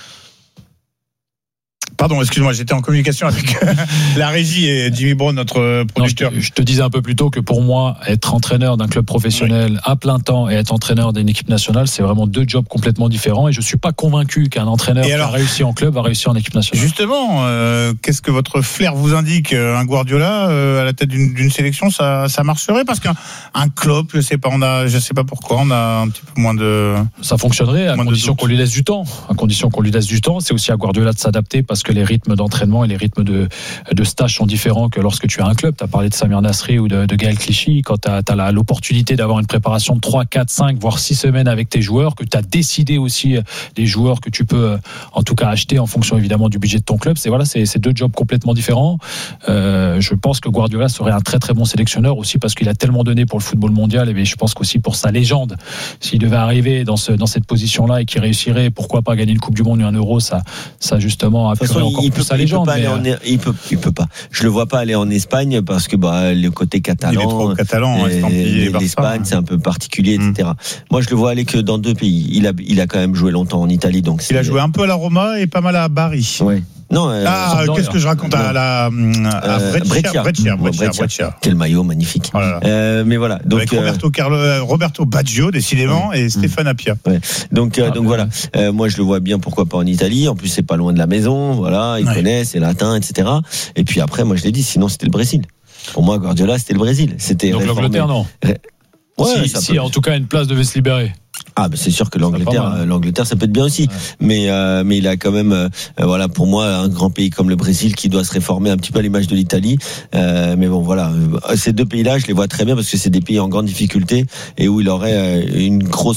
S4: Pardon, excuse-moi, j'étais en communication avec la régie et Jimmy Brown, notre producteur.
S5: Je te disais un peu plus tôt que pour moi, être entraîneur d'un club professionnel à plein temps et être entraîneur d'une équipe nationale, c'est vraiment 2 jobs complètement différents, et je suis pas convaincu qu'un entraîneur qui a réussi en club va réussir en équipe nationale.
S4: Justement, qu'est-ce que votre flair vous indique? Un Guardiola à la tête d'une sélection, ça marcherait? Parce qu'un Klopp, je sais pas pourquoi, on a un petit peu moins de...
S5: Ça fonctionnerait à condition qu'on lui laisse du temps. À condition qu'on lui laisse du temps, c'est aussi à Guardiola de s'adapter, parce que que les rythmes d'entraînement et les rythmes de stage sont différents que lorsque tu as un club. Tu as parlé de Samir Nasri ou de Gaël Clichy. Quand tu as l'opportunité d'avoir une préparation de 3, 4, 5, voire 6 semaines avec tes joueurs, que tu as décidé aussi des joueurs que tu peux en tout cas acheter en fonction évidemment du budget de ton club. C'est deux jobs complètement différents. Je pense que Guardiola serait un très très bon sélectionneur aussi parce qu'il a tellement donné pour le football mondial, et je pense qu'aussi pour sa légende. S'il devait arriver dans cette position-là et qu'il réussirait, pourquoi pas gagner une Coupe du Monde ou un Euro, ça justement appuierait encore plus sa légende.
S6: Il peut pas. Je le vois pas aller en Espagne parce que le côté catalan,
S4: il est trop catalan,
S6: l'Espagne c'est un peu particulier, etc. Moi je le vois aller que dans 2 pays. Il a quand même joué longtemps en Italie, donc
S4: il a joué un peu à la Roma et pas mal à Bari.
S6: Ouais. Non,
S4: qu'est-ce que je raconte à Brescia.
S6: Quel maillot magnifique. Mais voilà. Donc
S4: avec Roberto Baggio décidément et Stéphane Appia.
S6: Ouais. Donc voilà. Moi je le vois bien, pourquoi pas en Italie. En plus c'est pas loin de la maison. Voilà, il connaît, c'est latin, etc. Et puis après, moi je l'ai dit, sinon c'était le Brésil. Pour moi, Guardiola c'était le Brésil. C'était
S5: donc l'Angleterre, non. Si en tout cas une place devait se libérer.
S6: C'est sûr que l'Angleterre ça peut être bien aussi, mais il a quand même pour moi un grand pays comme le Brésil qui doit se réformer un petit peu à l'image de l'Italie, mais bon voilà, ces 2 pays-là je les vois très bien parce que c'est des pays en grande difficulté et où il aurait une grosse